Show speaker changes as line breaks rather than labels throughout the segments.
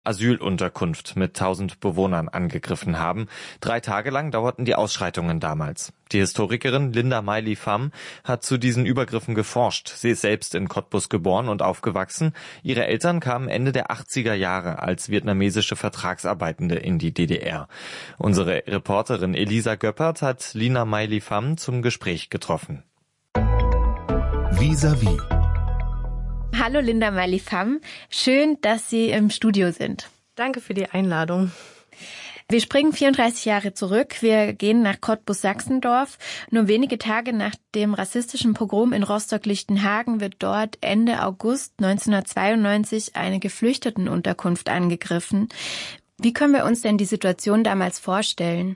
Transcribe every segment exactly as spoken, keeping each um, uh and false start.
Asylunterkunft mit tausend Bewohnern angegriffen haben. Drei Tage lang dauerten die Ausschreitungen damals. Die Historikerin Linda Miley Pham hat zu diesen Übergriffen geforscht. Sie ist selbst in Cottbus geboren und aufgewachsen. Ihre Eltern kamen Ende der achtziger Jahre als vietnamesische Vertragsarbeitende in die D D R. Unsere Reporterin Elisa Göppert hat Linda Miley Pham zum Gespräch getroffen.
Vis-à-vis.
Hallo Linda Miley Pham, schön, dass Sie im Studio sind.
Danke für die Einladung.
Wir springen vierunddreißig Jahre zurück. Wir gehen nach Cottbus-Sachsendorf. Nur wenige Tage nach dem rassistischen Pogrom in Rostock-Lichtenhagen wird dort Ende August neunzehnhundertzweiundneunzig eine Geflüchtetenunterkunft angegriffen. Wie können wir uns denn die Situation damals vorstellen?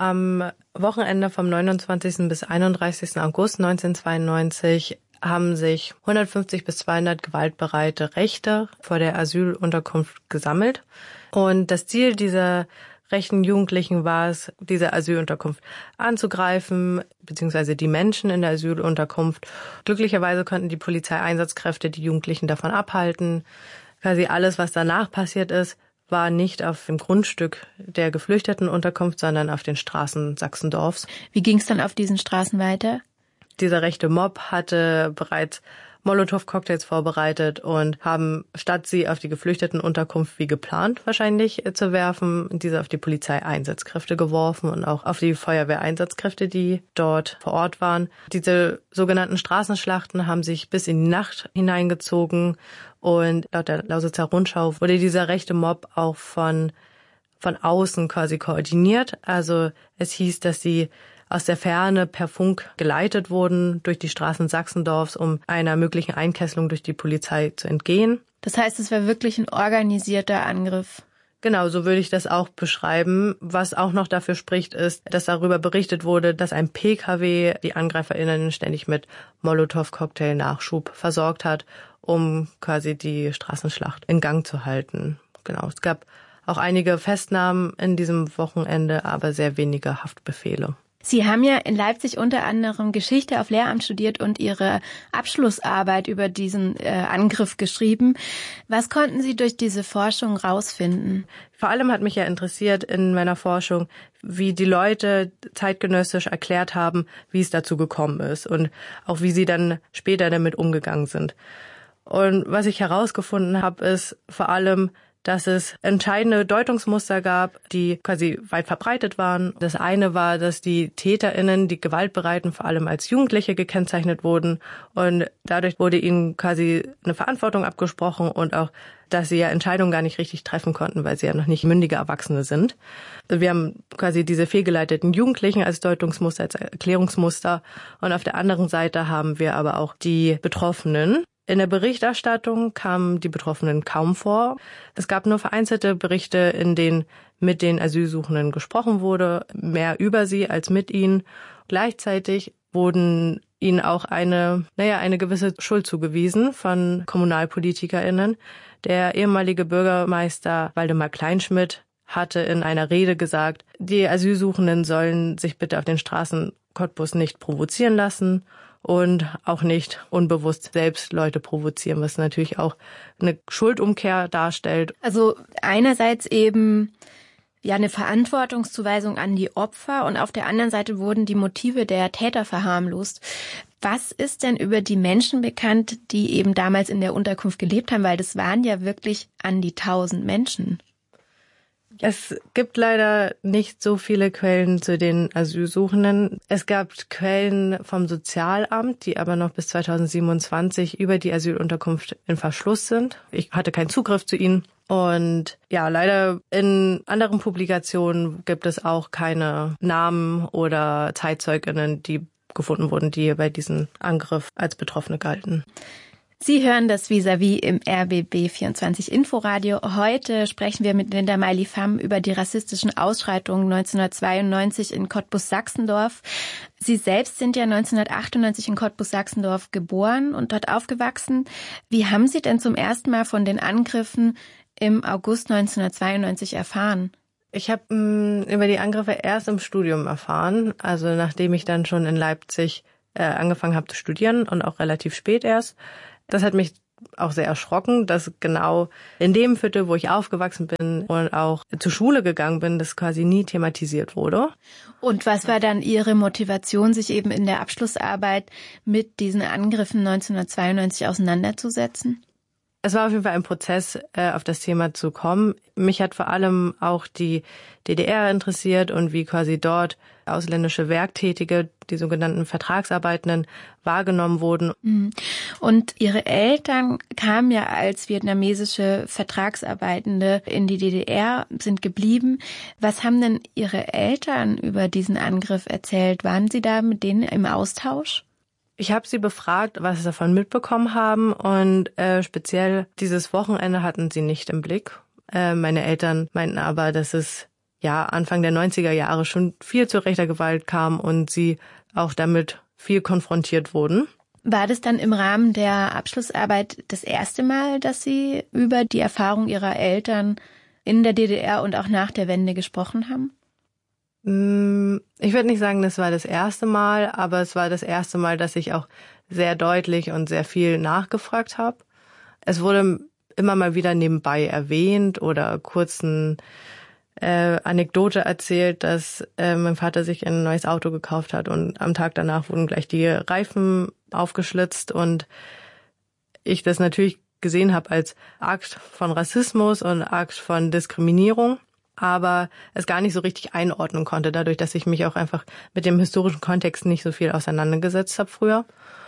Am Wochenende vom neunundzwanzigsten bis einunddreißigsten August neunzehnhundertzweiundneunzig haben sich hundertfünfzig bis zweihundert gewaltbereite Rechte vor der Asylunterkunft gesammelt. Und das Ziel dieser rechten Jugendlichen war es, diese Asylunterkunft anzugreifen, beziehungsweise die Menschen in der Asylunterkunft. Glücklicherweise konnten die Polizeieinsatzkräfte die Jugendlichen davon abhalten. Quasi alles, was danach passiert ist, war nicht auf dem Grundstück der Geflüchtetenunterkunft, sondern auf den Straßen Sachsendorfs.
Wie ging es dann auf diesen Straßen weiter?
Dieser rechte Mob hatte bereits Molotow-Cocktails vorbereitet und haben, statt sie auf die Geflüchtetenunterkunft wie geplant wahrscheinlich zu werfen, diese auf die Polizeieinsatzkräfte geworfen und auch auf die Feuerwehreinsatzkräfte, die dort vor Ort waren. Diese sogenannten Straßenschlachten haben sich bis in die Nacht hineingezogen und laut der Lausitzer Rundschau wurde dieser rechte Mob auch von, von außen quasi koordiniert. Also es hieß, dass sie aus der Ferne per Funk geleitet wurden durch die Straßen Sachsendorfs, um einer möglichen Einkesselung durch die Polizei zu entgehen.
Das heißt, es war wirklich ein organisierter Angriff.
Genau, so würde ich das auch beschreiben. Was auch noch dafür spricht, ist, dass darüber berichtet wurde, dass ein P K W die AngreiferInnen ständig mit Molotow-Cocktail-Nachschub versorgt hat, um quasi die Straßenschlacht in Gang zu halten. Genau, es gab auch einige Festnahmen in diesem Wochenende, aber sehr wenige Haftbefehle.
Sie haben ja in Leipzig unter anderem Geschichte auf Lehramt studiert und Ihre Abschlussarbeit über diesen äh, Angriff geschrieben. Was konnten Sie durch diese Forschung rausfinden?
Vor allem hat mich ja interessiert in meiner Forschung, wie die Leute zeitgenössisch erklärt haben, wie es dazu gekommen ist und auch wie sie dann später damit umgegangen sind. Und was ich herausgefunden habe, ist vor allem, dass es entscheidende Deutungsmuster gab, die quasi weit verbreitet waren. Das eine war, dass die TäterInnen, die Gewaltbereiten, vor allem als Jugendliche gekennzeichnet wurden und dadurch wurde ihnen quasi eine Verantwortung abgesprochen und auch, dass sie ja Entscheidungen gar nicht richtig treffen konnten, weil sie ja noch nicht mündige Erwachsene sind. Wir haben quasi diese fehlgeleiteten Jugendlichen als Deutungsmuster, als Erklärungsmuster und auf der anderen Seite haben wir aber auch die Betroffenen. In der Berichterstattung kamen die Betroffenen kaum vor. Es gab nur vereinzelte Berichte, in denen mit den Asylsuchenden gesprochen wurde, mehr über sie als mit ihnen. Gleichzeitig wurden ihnen auch eine, naja, eine gewisse Schuld zugewiesen von KommunalpolitikerInnen. Der ehemalige Bürgermeister Waldemar Kleinschmidt hatte in einer Rede gesagt, die Asylsuchenden sollen sich bitte auf den Straßen Cottbus nicht provozieren lassen und auch nicht unbewusst selbst Leute provozieren, was natürlich auch eine Schuldumkehr darstellt.
Also einerseits eben ja eine Verantwortungszuweisung an die Opfer und auf der anderen Seite wurden die Motive der Täter verharmlost. Was ist denn über die Menschen bekannt, die eben damals in der Unterkunft gelebt haben? Weil das waren ja wirklich an die tausend Menschen.
Es gibt leider nicht so viele Quellen zu den Asylsuchenden. Es gab Quellen vom Sozialamt, die aber noch bis zweitausendsiebenundzwanzig über die Asylunterkunft in Verschluss sind. Ich hatte keinen Zugriff zu ihnen. Und ja, leider in anderen Publikationen gibt es auch keine Namen oder ZeitzeugInnen, die gefunden wurden, die bei diesem Angriff als Betroffene galten.
Sie hören das Vis-à-vis im R B B vierundzwanzig Inforadio. Heute sprechen wir mit Linda Miley Pham über die rassistischen Ausschreitungen neunzehnhundertzweiundneunzig in Cottbus-Sachsendorf. Sie selbst sind ja neunzehnhundertachtundneunzig in Cottbus-Sachsendorf geboren und dort aufgewachsen. Wie haben Sie denn zum ersten Mal von den Angriffen im August neunzehnhundertzweiundneunzig erfahren?
Ich habe über die Angriffe erst im Studium erfahren, also nachdem ich dann schon in Leipzig äh, angefangen habe zu studieren und auch relativ spät erst. Das hat mich auch sehr erschrocken, dass genau in dem Viertel, wo ich aufgewachsen bin und auch zur Schule gegangen bin, das quasi nie thematisiert wurde.
Und was war dann Ihre Motivation, sich eben in der Abschlussarbeit mit diesen Angriffen neunzehnhundertzweiundneunzig auseinanderzusetzen?
Es war auf jeden Fall ein Prozess, auf das Thema zu kommen. Mich hat vor allem auch die D D R interessiert und wie quasi dort ausländische Werktätige, die sogenannten Vertragsarbeitenden, wahrgenommen wurden.
Und Ihre Eltern kamen ja als vietnamesische Vertragsarbeitende in die D D R, sind geblieben. Was haben denn Ihre Eltern über diesen Angriff erzählt? Waren Sie da mit denen im Austausch?
Ich habe sie befragt, was sie davon mitbekommen haben, und äh, speziell dieses Wochenende hatten sie nicht im Blick. Äh, meine Eltern meinten aber, dass es ja Anfang der neunziger Jahre schon viel zu rechter Gewalt kam und sie auch damit viel konfrontiert wurden.
War das dann im Rahmen der Abschlussarbeit das erste Mal, dass Sie über die Erfahrung Ihrer Eltern in der D D R und auch nach der Wende gesprochen haben?
Ich würde nicht sagen, das war das erste Mal, aber es war das erste Mal, dass ich auch sehr deutlich und sehr viel nachgefragt habe. Es wurde immer mal wieder nebenbei erwähnt oder kurz eine äh, Anekdote erzählt, dass äh, mein Vater sich ein neues Auto gekauft hat und am Tag danach wurden gleich die Reifen aufgeschlitzt und ich das natürlich gesehen habe als Akt von Rassismus und Akt von Diskriminierung, aber es gar nicht so richtig einordnen konnte, dadurch, dass ich mich auch einfach mit dem historischen Kontext nicht so viel auseinandergesetzt habe früher.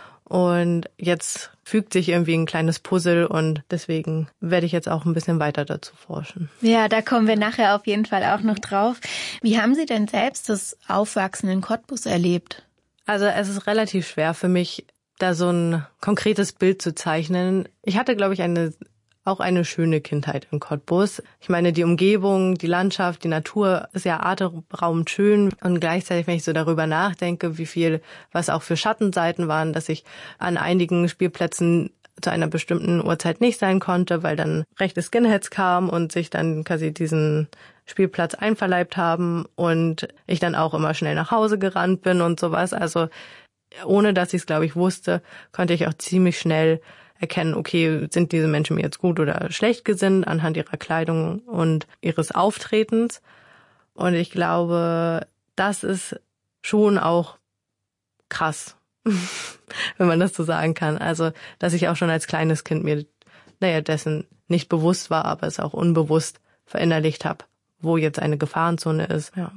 Und jetzt fügt sich irgendwie ein kleines Puzzle und deswegen werde ich jetzt auch ein bisschen weiter dazu forschen.
Ja, da kommen wir nachher auf jeden Fall auch noch drauf. Wie haben Sie denn selbst das Aufwachsen in Cottbus erlebt?
Also es ist relativ schwer für mich, da so ein konkretes Bild zu zeichnen. Ich hatte, glaube ich, eine auch eine schöne Kindheit in Cottbus. Ich meine, die Umgebung, die Landschaft, die Natur ist ja atemberaubend schön. Und gleichzeitig, wenn ich so darüber nachdenke, wie viel, was auch für Schattenseiten waren, dass ich an einigen Spielplätzen zu einer bestimmten Uhrzeit nicht sein konnte, weil dann rechte Skinheads kamen und sich dann quasi diesen Spielplatz einverleibt haben und ich dann auch immer schnell nach Hause gerannt bin und sowas. Also ohne dass ich es, glaube ich, wusste, konnte ich auch ziemlich schnell erkennen, okay, sind diese Menschen mir jetzt gut oder schlecht gesinnt anhand ihrer Kleidung und ihres Auftretens. Und ich glaube, das ist schon auch krass, wenn man das so sagen kann. Also, dass ich auch schon als kleines Kind mir, naja, dessen nicht bewusst war, aber es auch unbewusst verinnerlicht habe, wo jetzt eine Gefahrenzone ist. Ja.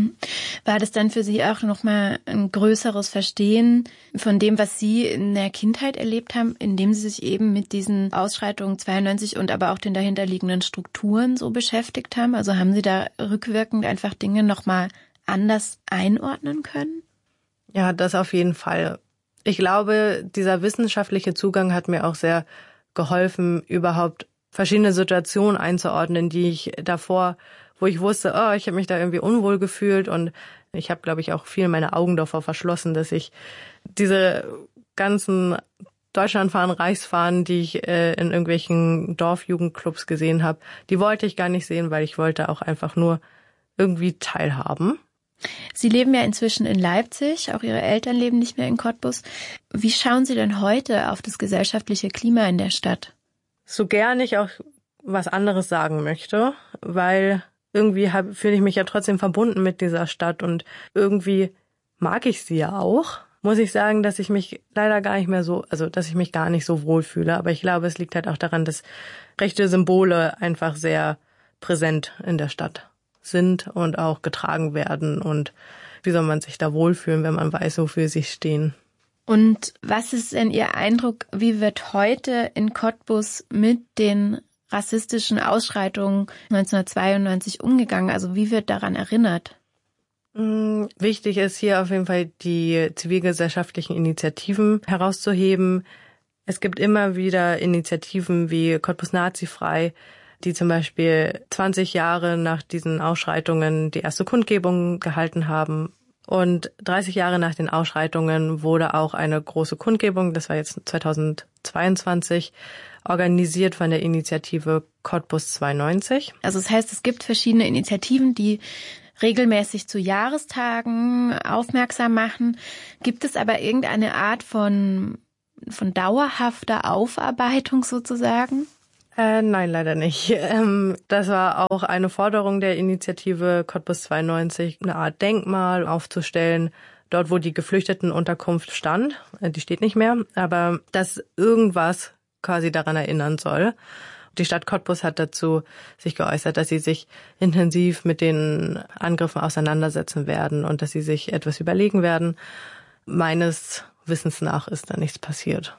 War das dann für Sie auch nochmal ein größeres Verstehen von dem, was Sie in der Kindheit erlebt haben, indem Sie sich eben mit diesen Ausschreitungen zweiundneunzig und aber auch den dahinterliegenden Strukturen so beschäftigt haben? Also haben Sie da rückwirkend einfach Dinge nochmal anders einordnen können?
Ja, das auf jeden Fall. Ich glaube, dieser wissenschaftliche Zugang hat mir auch sehr geholfen, überhaupt verschiedene Situationen einzuordnen, die ich davor, wo ich wusste, oh, ich habe mich da irgendwie unwohl gefühlt und ich habe, glaube ich, auch viel meine Augen davor verschlossen, dass ich diese ganzen Deutschlandfahren, Reichsfahren, die ich äh, in irgendwelchen Dorfjugendclubs gesehen habe, die wollte ich gar nicht sehen, weil ich wollte auch einfach nur irgendwie teilhaben.
Sie leben ja inzwischen in Leipzig, auch Ihre Eltern leben nicht mehr in Cottbus. Wie schauen Sie denn heute auf das gesellschaftliche Klima in der Stadt?
So gern ich auch was anderes sagen möchte, weil irgendwie fühle ich mich ja trotzdem verbunden mit dieser Stadt und irgendwie mag ich sie ja auch. Muss ich sagen, dass ich mich leider gar nicht mehr so, also dass ich mich gar nicht so wohl fühle. Aber ich glaube, es liegt halt auch daran, dass rechte Symbole einfach sehr präsent in der Stadt sind und auch getragen werden. Und wie soll man sich da wohlfühlen, wenn man weiß, wofür sie stehen?
Und was ist denn Ihr Eindruck, wie wird heute in Cottbus mit den rassistischen Ausschreitungen neunzehnhundertzweiundneunzig umgegangen? Also wie wird daran erinnert?
Wichtig ist hier auf jeden Fall die zivilgesellschaftlichen Initiativen herauszuheben. Es gibt immer wieder Initiativen wie Cottbus Nazifrei, die zum Beispiel zwanzig Jahre nach diesen Ausschreitungen die erste Kundgebung gehalten haben. Und dreißig Jahre nach den Ausschreitungen wurde auch eine große Kundgebung, das war jetzt zweitausendzweiundzwanzig, organisiert von der Initiative Cottbus zweiundneunzig.
Also das heißt, es gibt verschiedene Initiativen, die regelmäßig zu Jahrestagen aufmerksam machen. Gibt es aber irgendeine Art von von dauerhafter Aufarbeitung sozusagen?
Äh, nein, leider nicht. Ähm, das war auch eine Forderung der Initiative Cottbus zweiundneunzig, eine Art Denkmal aufzustellen, dort wo die Geflüchtetenunterkunft stand. Äh, die steht nicht mehr, aber dass irgendwas quasi daran erinnern soll. Die Stadt Cottbus hat dazu sich geäußert, dass sie sich intensiv mit den Angriffen auseinandersetzen werden und dass sie sich etwas überlegen werden. Meines Wissens nach ist da nichts passiert.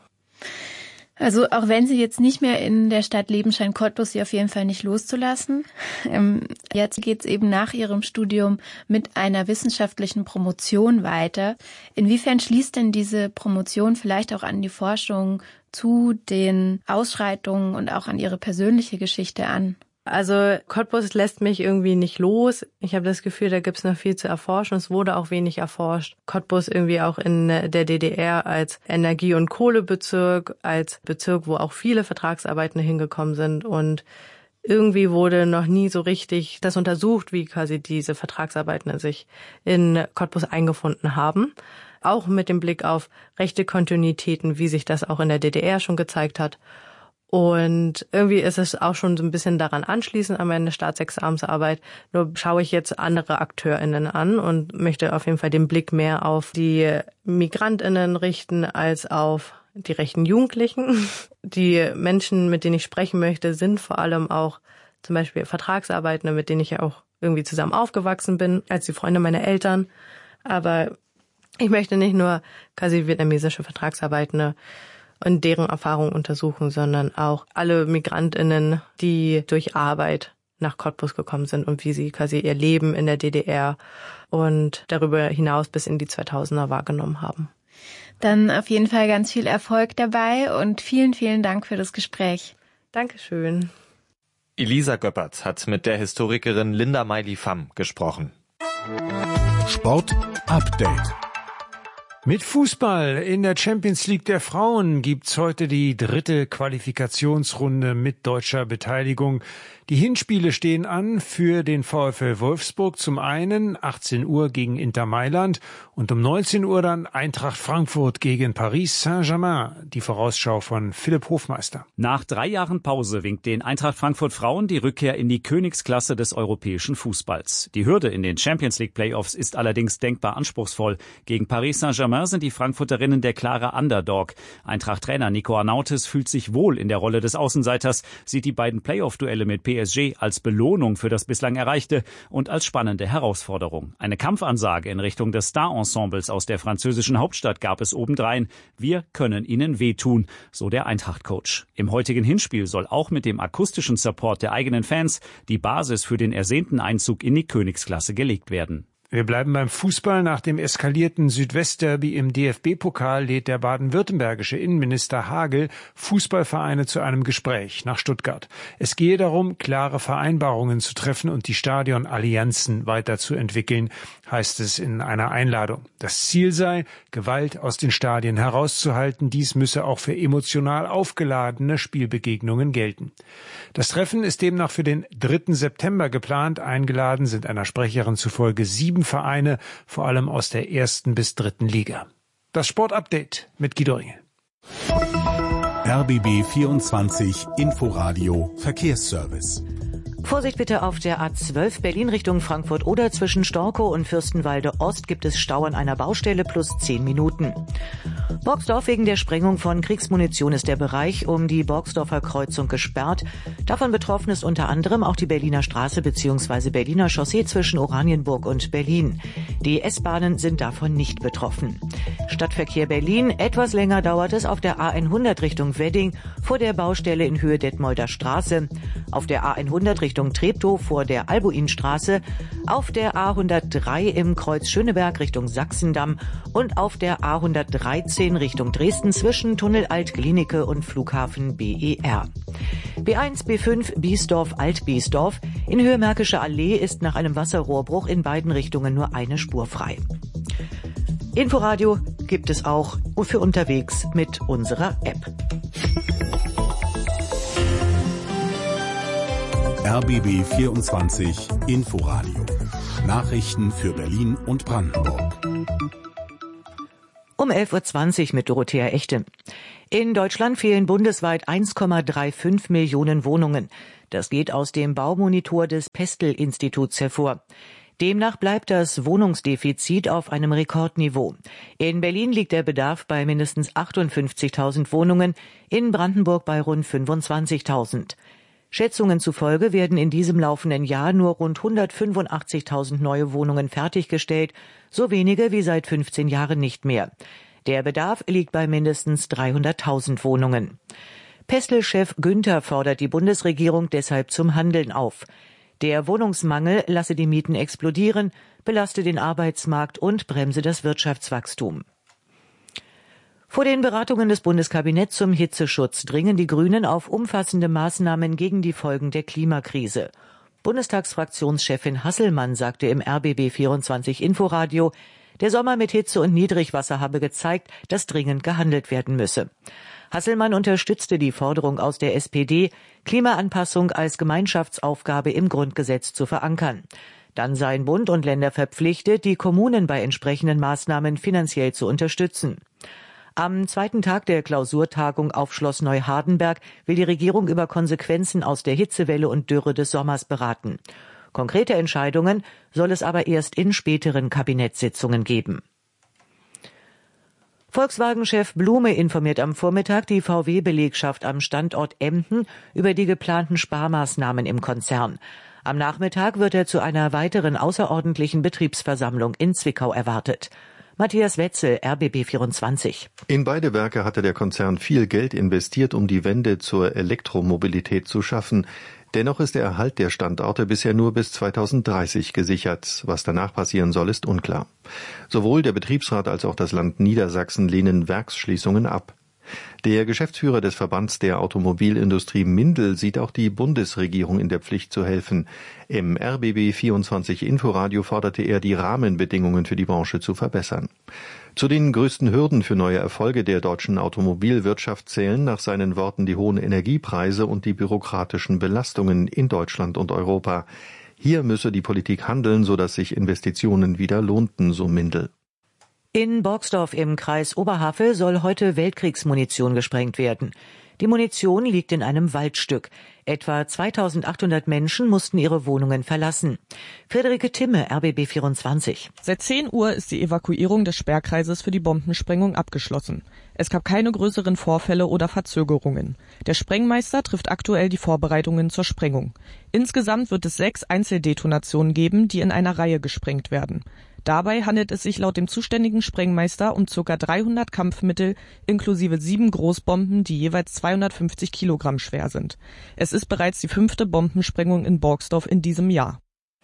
Also auch wenn Sie jetzt nicht mehr in der Stadt leben, scheint Cottbus Sie auf jeden Fall nicht loszulassen. Ähm, jetzt geht's eben nach Ihrem Studium mit einer wissenschaftlichen Promotion weiter. Inwiefern schließt denn diese Promotion vielleicht auch an die Forschung zu den Ausschreitungen und auch an Ihre persönliche Geschichte an?
Also Cottbus lässt mich irgendwie nicht los. Ich habe das Gefühl, da gibt's noch viel zu erforschen. Es wurde auch wenig erforscht. Cottbus irgendwie auch in der D D R als Energie- und Kohlebezirk, als Bezirk, wo auch viele Vertragsarbeitende hingekommen sind. Und irgendwie wurde noch nie so richtig das untersucht, wie quasi diese Vertragsarbeitenden sich in Cottbus eingefunden haben. Auch mit dem Blick auf rechte Kontinuitäten, wie sich das auch in der D D R schon gezeigt hat. Und irgendwie ist es auch schon so ein bisschen daran anschließend an meine Staatsexamensarbeit. Nur schaue ich jetzt andere AkteurInnen an und möchte auf jeden Fall den Blick mehr auf die MigrantInnen richten als auf die rechten Jugendlichen. Die Menschen, mit denen ich sprechen möchte, sind vor allem auch zum Beispiel Vertragsarbeitende, mit denen ich ja auch irgendwie zusammen aufgewachsen bin, als die Freunde meiner Eltern. Aber ich möchte nicht nur quasi vietnamesische Vertragsarbeitende und deren Erfahrungen untersuchen, sondern auch alle MigrantInnen, die durch Arbeit nach Cottbus gekommen sind und wie sie quasi ihr Leben in der D D R und darüber hinaus bis in die zweitausender wahrgenommen haben.
Dann auf jeden Fall ganz viel Erfolg dabei und vielen, vielen Dank für das Gespräch.
Dankeschön.
Elisa Göppert hat mit der Historikerin Linda Meili-Pham gesprochen.
Sport Update.
Mit Fußball in der Champions League der Frauen gibt's heute die dritte Qualifikationsrunde mit deutscher Beteiligung. Die Hinspiele stehen an für den VfL Wolfsburg zum einen achtzehn Uhr gegen Inter Mailand und um neunzehn Uhr dann Eintracht Frankfurt gegen Paris Saint-Germain. Die Vorausschau von Philipp Hofmeister.
Nach drei Jahren Pause winkt den Eintracht Frankfurt Frauen die Rückkehr in die Königsklasse des europäischen Fußballs. Die Hürde in den Champions League Playoffs ist allerdings denkbar anspruchsvoll. Gegen Paris Saint-Germain sind die Frankfurterinnen der klare Underdog. Eintracht-Trainer Nico Arnautis fühlt sich wohl in der Rolle des Außenseiters, sieht die beiden Playoff-Duelle mit P S G als Belohnung für das bislang Erreichte und als spannende Herausforderung. Eine Kampfansage in Richtung des Star-Ensembles aus der französischen Hauptstadt gab es obendrein. Wir können ihnen wehtun, so der Eintracht-Coach. Im heutigen Hinspiel soll auch mit dem akustischen Support der eigenen Fans die Basis für den ersehnten Einzug in die Königsklasse gelegt werden.
Wir bleiben beim Fußball. Nach dem eskalierten Südwestderby im D F B-Pokal lädt der baden-württembergische Innenminister Hagel Fußballvereine zu einem Gespräch nach Stuttgart. Es gehe darum, klare Vereinbarungen zu treffen und die Stadionallianzen weiterzuentwickeln, heißt es in einer Einladung. Das Ziel sei, Gewalt aus den Stadien herauszuhalten. Dies müsse auch für emotional aufgeladene Spielbegegnungen gelten. Das Treffen ist demnach für den dritten September geplant. Eingeladen sind einer Sprecherin zufolge sieben Vereine, vor allem aus der ersten bis dritten Liga. Das Sportupdate mit Guido Ringel.
R B B vierundzwanzig Inforadio Verkehrsservice.
Vorsicht bitte auf der A zwölf Berlin Richtung Frankfurt oder zwischen Storkow und Fürstenwalde Ost gibt es Stau an einer Baustelle plus zehn Minuten. Borgsdorf, wegen der Sprengung von Kriegsmunition ist der Bereich um die Borgsdorfer Kreuzung gesperrt. Davon betroffen ist unter anderem auch die Berliner Straße bzw. Berliner Chaussee zwischen Oranienburg und Berlin. Die S-Bahnen sind davon nicht betroffen. Stadtverkehr Berlin, etwas länger dauert es auf der A hundert Richtung Wedding vor der Baustelle in Höhe Detmolder Straße, auf der A hundert Richtung Treptow vor der Albuinstraße, auf der A hundertdrei im Kreuz Schöneberg Richtung Sachsendamm und auf der A hundertdreizehn Richtung Dresden zwischen Tunnel Alt-Klinike und Flughafen B E R. B eins, B fünf, Biesdorf, Alt-Biesdorf. In Höhe Märkische Allee ist nach einem Wasserrohrbruch in beiden Richtungen nur eine Spur frei. Inforadio gibt es auch für unterwegs mit unserer App.
R B B vierundzwanzig Inforadio. Nachrichten für Berlin und Brandenburg.
Um elf Uhr zwanzig mit Dorothea Echte. In Deutschland fehlen bundesweit eins Komma fünfunddreißig Millionen Wohnungen. Das geht aus dem Baumonitor des Pestel-Instituts hervor. Demnach bleibt das Wohnungsdefizit auf einem Rekordniveau. In Berlin liegt der Bedarf bei mindestens achtundfünfzigtausend Wohnungen, in Brandenburg bei rund fünfundzwanzigtausend. Schätzungen zufolge werden in diesem laufenden Jahr nur rund hundertfünfundachtzigtausend neue Wohnungen fertiggestellt, so wenige wie seit fünfzehn Jahren nicht mehr. Der Bedarf liegt bei mindestens dreihunderttausend Wohnungen. Pestel-Chef Günther fordert die Bundesregierung deshalb zum Handeln auf. Der Wohnungsmangel lasse die Mieten explodieren, belaste den Arbeitsmarkt und bremse das Wirtschaftswachstum. Vor den Beratungen des Bundeskabinetts zum Hitzeschutz dringen die Grünen auf umfassende Maßnahmen gegen die Folgen der Klimakrise. Bundestagsfraktionschefin Hasselmann sagte im R B B vierundzwanzig Inforadio, der Sommer mit Hitze und Niedrigwasser habe gezeigt, dass dringend gehandelt werden müsse. Hasselmann unterstützte die Forderung aus der S P D, Klimaanpassung als Gemeinschaftsaufgabe im Grundgesetz zu verankern. Dann seien Bund und Länder verpflichtet, die Kommunen bei entsprechenden Maßnahmen finanziell zu unterstützen. Am zweiten Tag der Klausurtagung auf Schloss Neuhardenberg will die Regierung über Konsequenzen aus der Hitzewelle und Dürre des Sommers beraten. Konkrete Entscheidungen soll es aber erst in späteren Kabinettssitzungen geben. Volkswagen-Chef Blume informiert am Vormittag die V W-Belegschaft am Standort Emden über die geplanten Sparmaßnahmen im Konzern. Am Nachmittag wird er zu einer weiteren außerordentlichen Betriebsversammlung in Zwickau erwartet. Matthias Wetzel, R B B vierundzwanzig.
In beide Werke hatte der Konzern viel Geld investiert, um die Wende zur Elektromobilität zu schaffen. Dennoch ist der Erhalt der Standorte bisher nur bis zweitausenddreißig gesichert. Was danach passieren soll, ist unklar. Sowohl der Betriebsrat als auch das Land Niedersachsen lehnen Werksschließungen ab. Der Geschäftsführer des Verbands der Automobilindustrie Mindel sieht auch die Bundesregierung in der Pflicht zu helfen. Im R B B vierundzwanzig Inforadio forderte er, die Rahmenbedingungen für die Branche zu verbessern. Zu den größten Hürden für neue Erfolge der deutschen Automobilwirtschaft zählen nach seinen Worten die hohen Energiepreise und die bürokratischen Belastungen in Deutschland und Europa. Hier müsse die Politik handeln, sodass sich Investitionen wieder lohnten, so Mindel.
In Borgsdorf im Kreis Oberhavel soll heute Weltkriegsmunition gesprengt werden. Die Munition liegt in einem Waldstück. Etwa zweitausendachthundert Menschen mussten ihre Wohnungen verlassen. Friederike Timme, R B B vierundzwanzig.
Seit zehn Uhr ist die Evakuierung des Sperrkreises für die Bombensprengung abgeschlossen. Es gab keine größeren Vorfälle oder Verzögerungen. Der Sprengmeister trifft aktuell die Vorbereitungen zur Sprengung. Insgesamt wird es sechs Einzeldetonationen geben, die in einer Reihe gesprengt werden. Dabei handelt es sich laut dem zuständigen Sprengmeister um ca. dreihundert Kampfmittel inklusive sieben Großbomben, die jeweils zweihundertfünfzig Kilogramm schwer sind. Es ist bereits die fünfte Bombensprengung in Borgsdorf in diesem Jahr.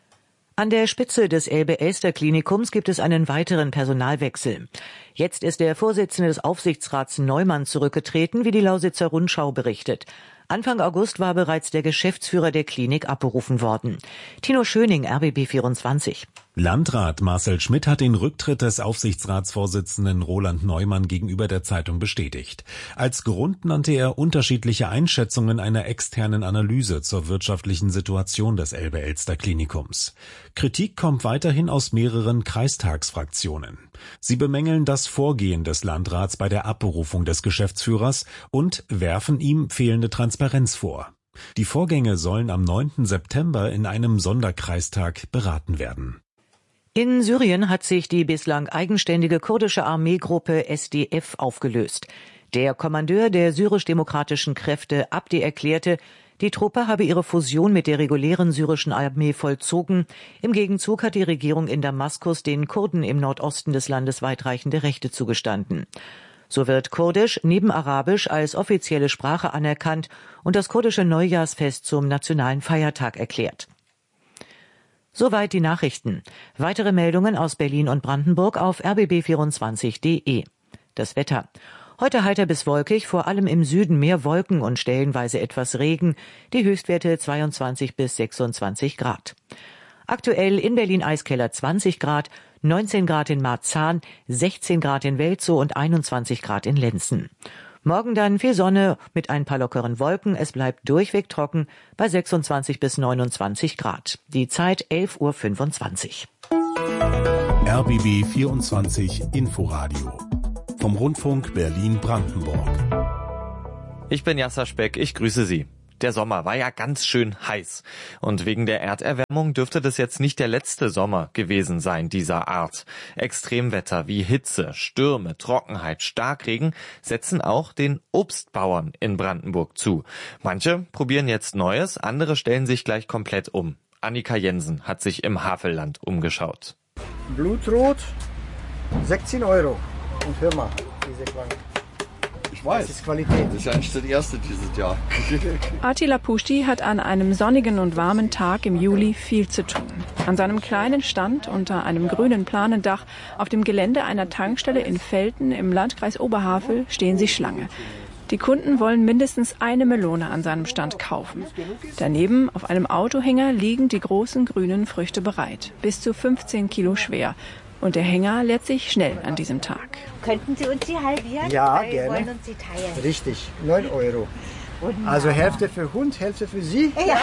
An der Spitze des Elbe-Elster-Klinikums gibt es einen weiteren Personalwechsel. Jetzt ist der Vorsitzende des Aufsichtsrats Neumann zurückgetreten, wie die Lausitzer Rundschau berichtet. Anfang August war bereits der Geschäftsführer der Klinik abberufen worden. Tino Schöning, R B B vierundzwanzig.
Landrat Marcel Schmidt hat den Rücktritt des Aufsichtsratsvorsitzenden Roland Neumann gegenüber der Zeitung bestätigt. Als Grund nannte er unterschiedliche Einschätzungen einer externen Analyse zur wirtschaftlichen Situation des Elbe-Elster-Klinikums. Kritik kommt weiterhin aus mehreren Kreistagsfraktionen. Sie bemängeln das Vorgehen des Landrats bei der Abberufung des Geschäftsführers und werfen ihm fehlende Transparenz vor. Die Vorgänge sollen am neunten September in einem Sonderkreistag beraten werden.
In Syrien hat sich die bislang eigenständige kurdische Armeegruppe S D F aufgelöst. Der Kommandeur der syrisch-demokratischen Kräfte Abdi erklärte, die Truppe habe ihre Fusion mit der regulären syrischen Armee vollzogen. Im Gegenzug hat die Regierung in Damaskus den Kurden im Nordosten des Landes weitreichende Rechte zugestanden. So wird Kurdisch neben Arabisch als offizielle Sprache anerkannt und das kurdische Neujahrsfest zum nationalen Feiertag erklärt. Soweit die Nachrichten. Weitere Meldungen aus Berlin und Brandenburg auf r b b vierundzwanzig punkt de. Das Wetter. Heute heiter bis wolkig, vor allem im Süden mehr Wolken und stellenweise etwas Regen. Die Höchstwerte zweiundzwanzig bis sechsundzwanzig Grad. Aktuell in Berlin Eiskeller zwanzig Grad, neunzehn Grad in Marzahn, sechzehn Grad in Welzow und einundzwanzig Grad in Lenzen. Morgen dann viel Sonne mit ein paar lockeren Wolken. Es bleibt durchweg trocken bei sechsundzwanzig bis neunundzwanzig Grad. Die Zeit elf Uhr fünfundzwanzig.
R B B vierundzwanzig Inforadio vom Rundfunk Berlin-Brandenburg.
Ich bin Jasser Speck, ich grüße Sie. Der Sommer war ja ganz schön heiß. Und wegen der Erderwärmung dürfte das jetzt nicht der letzte Sommer gewesen sein dieser Art. Extremwetter wie Hitze, Stürme, Trockenheit, Starkregen setzen auch den Obstbauern in Brandenburg zu. Manche probieren jetzt Neues, andere stellen sich gleich komplett um. Annika Jensen hat sich im Havelland umgeschaut.
Blutrot, sechzehn Euro. Und hör mal, diese Qualität.
Ich weiß.
Das ist Qualität.
Das ist ja eigentlich das erste dieses Jahr.
Attila Puschti hat an einem sonnigen und warmen Tag im Juli viel zu tun. An seinem kleinen Stand unter einem grünen Planendach auf dem Gelände einer Tankstelle in Velten im Landkreis Oberhavel stehen sie Schlange. Die Kunden wollen mindestens eine Melone an seinem Stand kaufen. Daneben auf einem Autohänger liegen die großen grünen Früchte bereit, bis zu fünfzehn Kilo schwer. Und der Hänger lädt sich schnell an diesem Tag.
Könnten Sie uns die halbieren?
Ja,
Weil
gerne.
Wir wollen uns die teilen.
Richtig, neun Euro.
Wunderbar.
Also Hälfte für Hund, Hälfte für Sie?
Ja,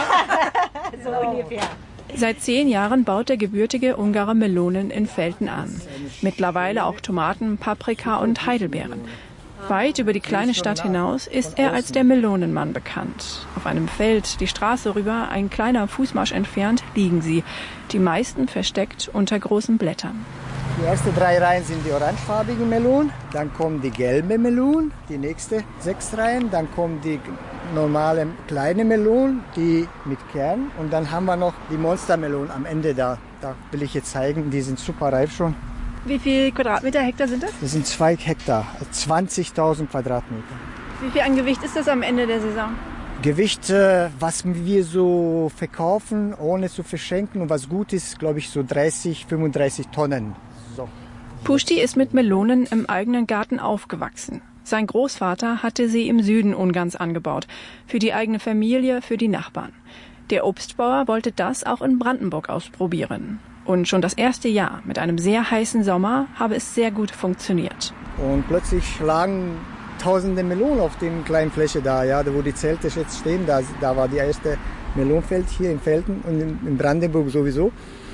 so ungefähr.
Seit zehn Jahren baut der gebürtige Ungarer Melonen in Velten an. Mittlerweile auch Tomaten, Paprika und Heidelbeeren. Weit über die kleine Stadt hinaus ist er als der Melonenmann bekannt. Auf einem Feld die Straße rüber, ein kleiner Fußmarsch entfernt, liegen sie. Die meisten versteckt unter großen Blättern.
Die ersten drei Reihen sind die orangefarbigen Melonen, dann kommen die gelben Melonen, die nächste sechs Reihen, dann kommen die normale kleine Melonen, die mit Kern, und dann haben wir noch die Monstermelonen am Ende da. Da will ich jetzt zeigen, die sind super reif schon.
Wie viel Quadratmeter, Hektar sind das?
Das sind zwei Hektar, zwanzigtausend Quadratmeter.
Wie viel an Gewicht ist das am Ende der Saison?
Gewicht, äh, was wir so verkaufen, ohne zu verschenken und was gut ist, glaube ich, so dreißig, fünfunddreißig Tonnen. So.
Puschti ist mit Melonen im eigenen Garten aufgewachsen. Sein Großvater hatte sie im Süden Ungarns angebaut. Für die eigene Familie, für die Nachbarn. Der Obstbauer wollte das auch in Brandenburg ausprobieren. Und schon das erste Jahr mit einem sehr heißen Sommer habe es sehr gut funktioniert.
Und plötzlich lagen tausende Melonen auf dem kleinen Fläche da, ja, wo die Zelte jetzt stehen. Da, da war die erste Melonenfeld hier in Velten und in, in Brandenburg sowieso.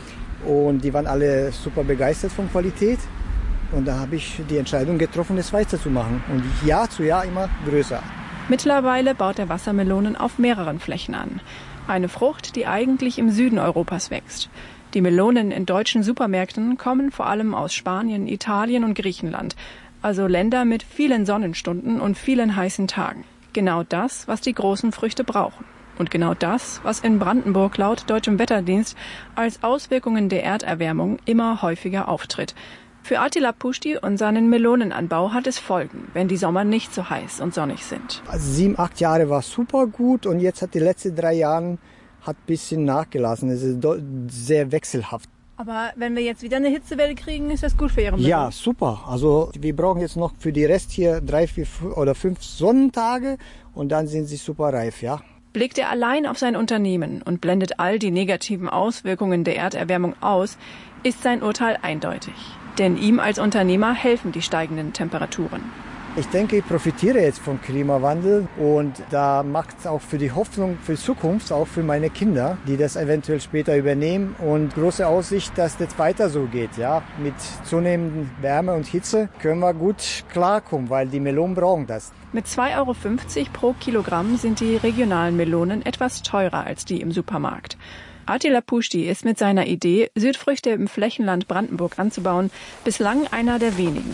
Und die waren alle super begeistert von Qualität. Und da habe ich die Entscheidung getroffen, es weiterzumachen. Und Jahr zu Jahr immer größer.
Mittlerweile baut er Wassermelonen auf mehreren Flächen an. Eine Frucht, die eigentlich im Süden Europas wächst. Die Melonen in deutschen Supermärkten kommen vor allem aus Spanien, Italien und Griechenland. Also Länder mit vielen Sonnenstunden und vielen heißen Tagen. Genau das, was die großen Früchte brauchen. Und genau das, was in Brandenburg laut Deutschem Wetterdienst als Auswirkungen der Erderwärmung immer häufiger auftritt. Für Attila Puschti und seinen Melonenanbau hat es Folgen, wenn die Sommer nicht so heiß und sonnig sind.
Also sieben, acht Jahre war super gut und jetzt hat die letzten drei Jahre hat ein bisschen nachgelassen. Es ist sehr wechselhaft.
Aber wenn wir jetzt wieder eine Hitzewelle kriegen, ist das gut für Ihre Melonen?
Ja, super. Also wir brauchen jetzt noch für die Rest hier drei, vier oder fünf Sonnentage und dann sind sie super reif, ja.
Blickt er allein auf sein Unternehmen und blendet all die negativen Auswirkungen der Erderwärmung aus, ist sein Urteil eindeutig. Denn ihm als Unternehmer helfen die steigenden Temperaturen.
Ich denke, ich profitiere jetzt vom Klimawandel und da macht es auch für die Hoffnung für die Zukunft, auch für meine Kinder, die das eventuell später übernehmen und große Aussicht, dass das weiter so geht. Ja, mit zunehmender Wärme und Hitze können wir gut klarkommen, weil die Melonen brauchen das.
Mit zwei Euro fünfzig pro Kilogramm sind die regionalen Melonen etwas teurer als die im Supermarkt. Attila Puschti ist mit seiner Idee, Südfrüchte im Flächenland Brandenburg anzubauen, bislang einer der wenigen.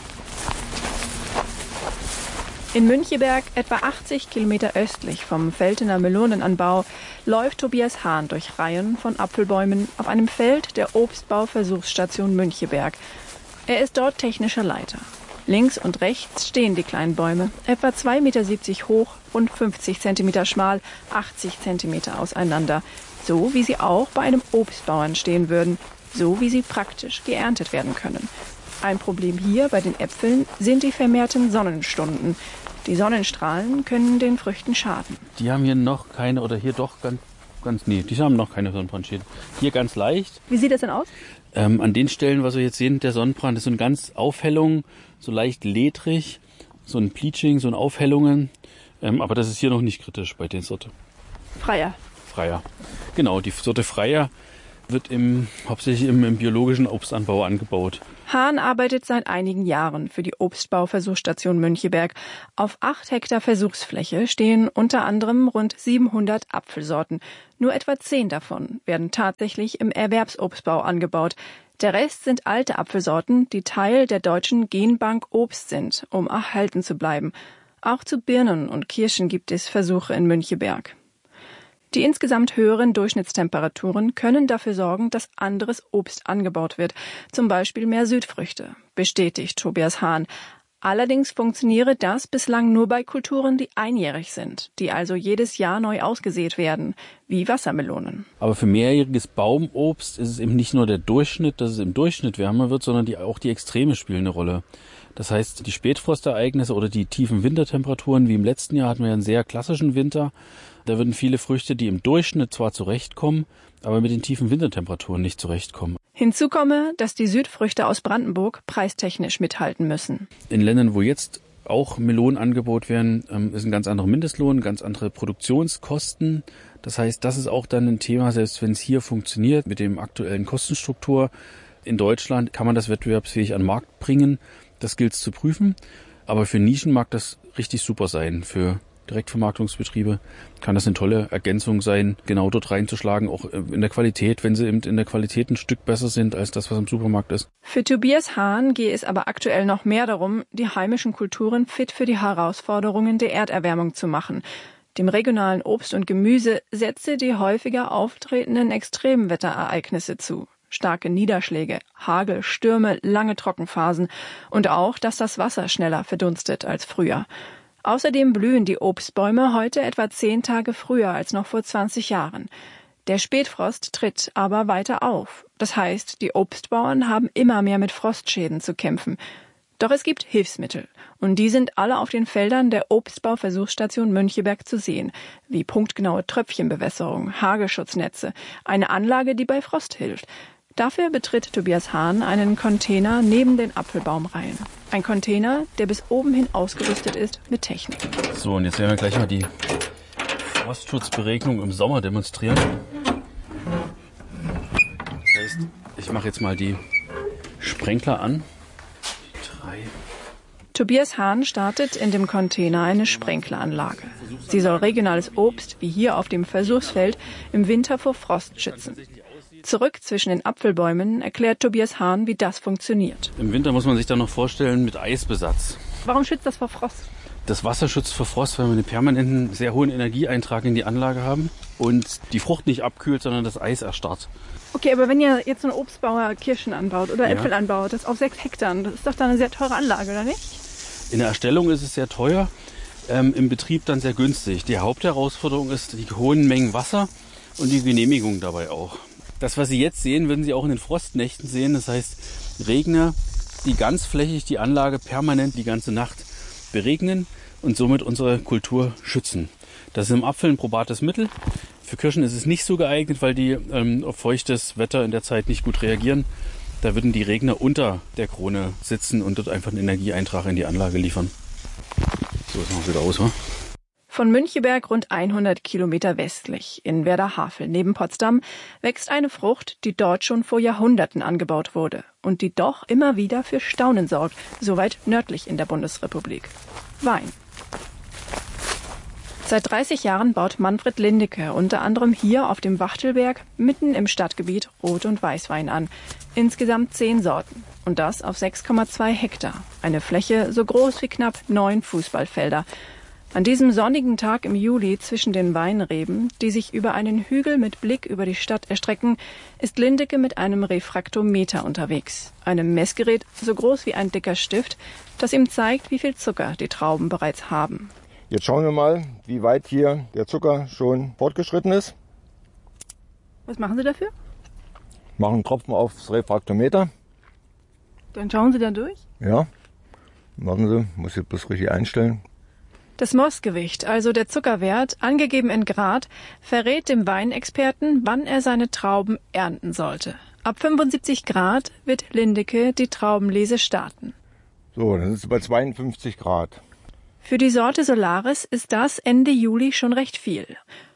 In Müncheberg, etwa achtzig Kilometer östlich vom Veltener Melonenanbau, läuft Tobias Hahn durch Reihen von Apfelbäumen auf einem Feld der Obstbau-Versuchsstation Müncheberg. Er ist dort technischer Leiter. Links und rechts stehen die kleinen Bäume, etwa zwei Meter siebzig hoch, rund fünfzig Zentimeter schmal, achtzig Zentimeter auseinander. So wie sie auch bei einem Obstbauern stehen würden, so wie sie praktisch geerntet werden können. Ein Problem hier bei den Äpfeln sind die vermehrten Sonnenstunden. Die Sonnenstrahlen können den Früchten schaden.
Die haben hier noch keine, oder hier doch ganz, ganz, nee, die haben noch keine Sonnenbrandschäden. Hier ganz leicht.
Wie sieht das denn aus?
Ähm, an den Stellen, was wir jetzt sehen, der Sonnenbrand ist so eine ganz Aufhellung, so leicht ledrig, so ein Bleaching, so ein Aufhellungen. Ähm, aber das ist hier noch nicht kritisch bei den Sorte.
Freier.
Freier. Genau, die Sorte Freier Wird im, hauptsächlich im, im biologischen Obstanbau angebaut.
Hahn arbeitet seit einigen Jahren für die Obstbauversuchsstation Müncheberg. Auf acht Hektar Versuchsfläche stehen unter anderem rund siebenhundert Apfelsorten. Nur etwa zehn davon werden tatsächlich im Erwerbsobstbau angebaut. Der Rest sind alte Apfelsorten, die Teil der deutschen Genbank Obst sind, um erhalten zu bleiben. Auch zu Birnen und Kirschen gibt es Versuche in Müncheberg. Die insgesamt höheren Durchschnittstemperaturen können dafür sorgen, dass anderes Obst angebaut wird, zum Beispiel mehr Südfrüchte, bestätigt Tobias Hahn. Allerdings funktioniere das bislang nur bei Kulturen, die einjährig sind, die also jedes Jahr neu ausgesät werden, wie Wassermelonen.
Aber für mehrjähriges Baumobst ist es eben nicht nur der Durchschnitt, dass es im Durchschnitt wärmer wird, sondern die, auch die Extreme spielen eine Rolle. Das heißt, die Spätfrostereignisse oder die tiefen Wintertemperaturen, wie im letzten Jahr hatten wir einen sehr klassischen Winter. Da würden viele Früchte, die im Durchschnitt zwar zurechtkommen, aber mit den tiefen Wintertemperaturen nicht zurechtkommen.
Hinzu komme, dass die Südfrüchte aus Brandenburg preistechnisch mithalten müssen.
In Ländern, wo jetzt auch Melonen angeboten werden, ist ein ganz anderer Mindestlohn, ganz andere Produktionskosten. Das heißt, das ist auch dann ein Thema, selbst wenn es hier funktioniert mit dem aktuellen Kostenstruktur. In Deutschland kann man das wettbewerbsfähig an den Markt bringen. Das gilt es zu prüfen. Aber für Nischen mag das richtig super sein. Für Direktvermarktungsbetriebe kann das eine tolle Ergänzung sein, genau dort reinzuschlagen, auch in der Qualität, wenn sie eben in der Qualität ein Stück besser sind als das, was im Supermarkt ist.
Für Tobias Hahn gehe es aber aktuell noch mehr darum, die heimischen Kulturen fit für die Herausforderungen der Erderwärmung zu machen. Dem regionalen Obst und Gemüse setze die häufiger auftretenden Extremwetterereignisse zu. Starke Niederschläge, Hagel, Stürme, lange Trockenphasen und auch, dass das Wasser schneller verdunstet als früher. Außerdem blühen die Obstbäume heute etwa zehn Tage früher als noch vor zwanzig Jahren. Der Spätfrost tritt aber weiter auf. Das heißt, die Obstbauern haben immer mehr mit Frostschäden zu kämpfen. Doch es gibt Hilfsmittel. Und die sind alle auf den Feldern der Obstbauversuchsstation Müncheberg zu sehen. Wie punktgenaue Tröpfchenbewässerung, Hagelschutznetze, eine Anlage, die bei Frost hilft. Dafür betritt Tobias Hahn einen Container neben den Apfelbaumreihen. Ein Container, der bis oben hin ausgerüstet ist mit Technik.
So, und jetzt werden wir gleich mal die Frostschutzberegnung im Sommer demonstrieren. Das heißt, ich mache jetzt mal die Sprenkler an. Die drei.
Tobias Hahn startet in dem Container eine Sprenkleranlage. Sie soll regionales Obst, wie hier auf dem Versuchsfeld, im Winter vor Frost schützen. Zurück zwischen den Apfelbäumen erklärt Tobias Hahn, wie das funktioniert.
Im Winter muss man sich dann noch vorstellen mit Eisbesatz.
Warum schützt das vor Frost?
Das Wasser schützt vor Frost, weil wir einen permanenten, sehr hohen Energieeintrag in die Anlage haben und die Frucht nicht abkühlt, sondern das Eis erstarrt.
Okay, aber wenn ihr jetzt so ein Obstbauer Kirschen anbaut oder
Ja.
Äpfel anbaut, das auf sechs Hektar, das ist doch dann eine sehr teure Anlage, oder nicht?
In der Erstellung ist es sehr teuer, ähm, im Betrieb dann sehr günstig. Die Hauptherausforderung ist die hohen Mengen Wasser und die Genehmigung dabei auch. Das, was Sie jetzt sehen, würden Sie auch in den Frostnächten sehen. Das heißt, Regner, die ganzflächig die Anlage permanent die ganze Nacht beregnen und somit unsere Kultur schützen. Das ist im Apfel ein probates Mittel. Für Kirschen ist es nicht so geeignet, weil die ähm, auf feuchtes Wetter in der Zeit nicht gut reagieren. Da würden die Regner unter der Krone sitzen und dort einfach einen Energieeintrag in die Anlage liefern. So, jetzt machen wir wieder aus, wa?
Von Müncheberg rund hundert Kilometer westlich, in Werderhavel neben Potsdam, wächst eine Frucht, die dort schon vor Jahrhunderten angebaut wurde und die doch immer wieder für Staunen sorgt, so weit nördlich in der Bundesrepublik. Wein. Seit dreißig Jahren baut Manfred Lindecke unter anderem hier auf dem Wachtelberg mitten im Stadtgebiet Rot- und Weißwein an. Insgesamt zehn Sorten. Und das auf sechs Komma zwei Hektar. Eine Fläche so groß wie knapp neun Fußballfelder. An diesem sonnigen Tag im Juli zwischen den Weinreben, die sich über einen Hügel mit Blick über die Stadt erstrecken, ist Lindecke mit einem Refraktometer unterwegs. Einem Messgerät so groß wie ein dicker Stift, das ihm zeigt, wie viel Zucker die Trauben bereits haben.
Jetzt schauen wir mal, wie weit hier der Zucker schon fortgeschritten ist.
Was machen Sie dafür?
Machen einen Tropfen aufs Refraktometer.
Dann schauen Sie da durch?
Ja, warten Sie, muss ich bloß richtig einstellen.
Das Mossgewicht, also der Zuckerwert, angegeben in Grad, verrät dem Weinexperten, wann er seine Trauben ernten sollte. Ab fünfundsiebzig Grad wird Lindecke die Traubenlese starten.
So, dann sind es bei zweiundfünfzig Grad.
Für die Sorte Solaris ist das Ende Juli schon recht viel.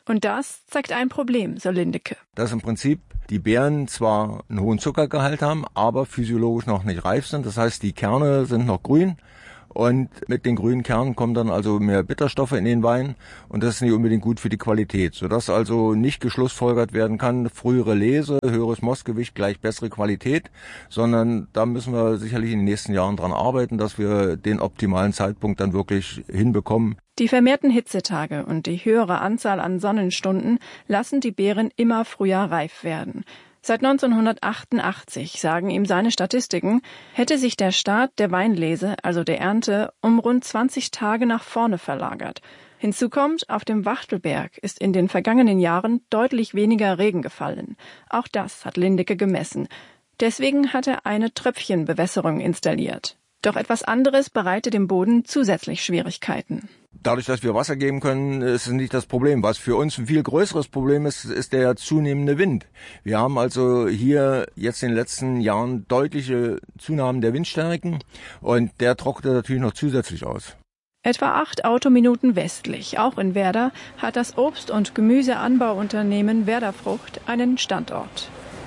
Und das zeigt ein Problem, so Lindecke.
Dass im Prinzip die Beeren zwar einen hohen Zuckergehalt haben, aber physiologisch noch nicht reif sind. Das heißt, die Kerne sind noch grün. Und mit den grünen Kernen kommen dann also mehr Bitterstoffe in den Wein und das ist nicht unbedingt gut für die Qualität, sodass also nicht geschlussfolgert werden kann, frühere Lese, höheres Mostgewicht gleich bessere Qualität, sondern da müssen wir sicherlich in den nächsten Jahren dran arbeiten, dass wir den optimalen Zeitpunkt dann wirklich hinbekommen.
Die vermehrten Hitzetage und die höhere Anzahl an Sonnenstunden lassen die Beeren immer früher reif werden. Seit neunzehnhundertachtundachtzig, sagen ihm seine Statistiken, hätte sich der Start der Weinlese, also der Ernte, um rund zwanzig Tage nach vorne verlagert. Hinzu kommt, auf dem Wachtelberg ist in den vergangenen Jahren deutlich weniger Regen gefallen. Auch das hat Lindecke gemessen. Deswegen hat er eine Tröpfchenbewässerung installiert. Doch etwas anderes bereitet dem Boden zusätzlich Schwierigkeiten.
Dadurch, dass wir Wasser geben können, ist es nicht das Problem. Was für uns ein viel größeres Problem ist, ist der zunehmende Wind. Wir haben also hier jetzt in den letzten Jahren deutliche Zunahmen der Windstärken und der trocknet natürlich noch zusätzlich aus.
Etwa acht Autominuten westlich, auch in Werder, hat das Obst- und Gemüseanbauunternehmen Werder Frucht einen Standort.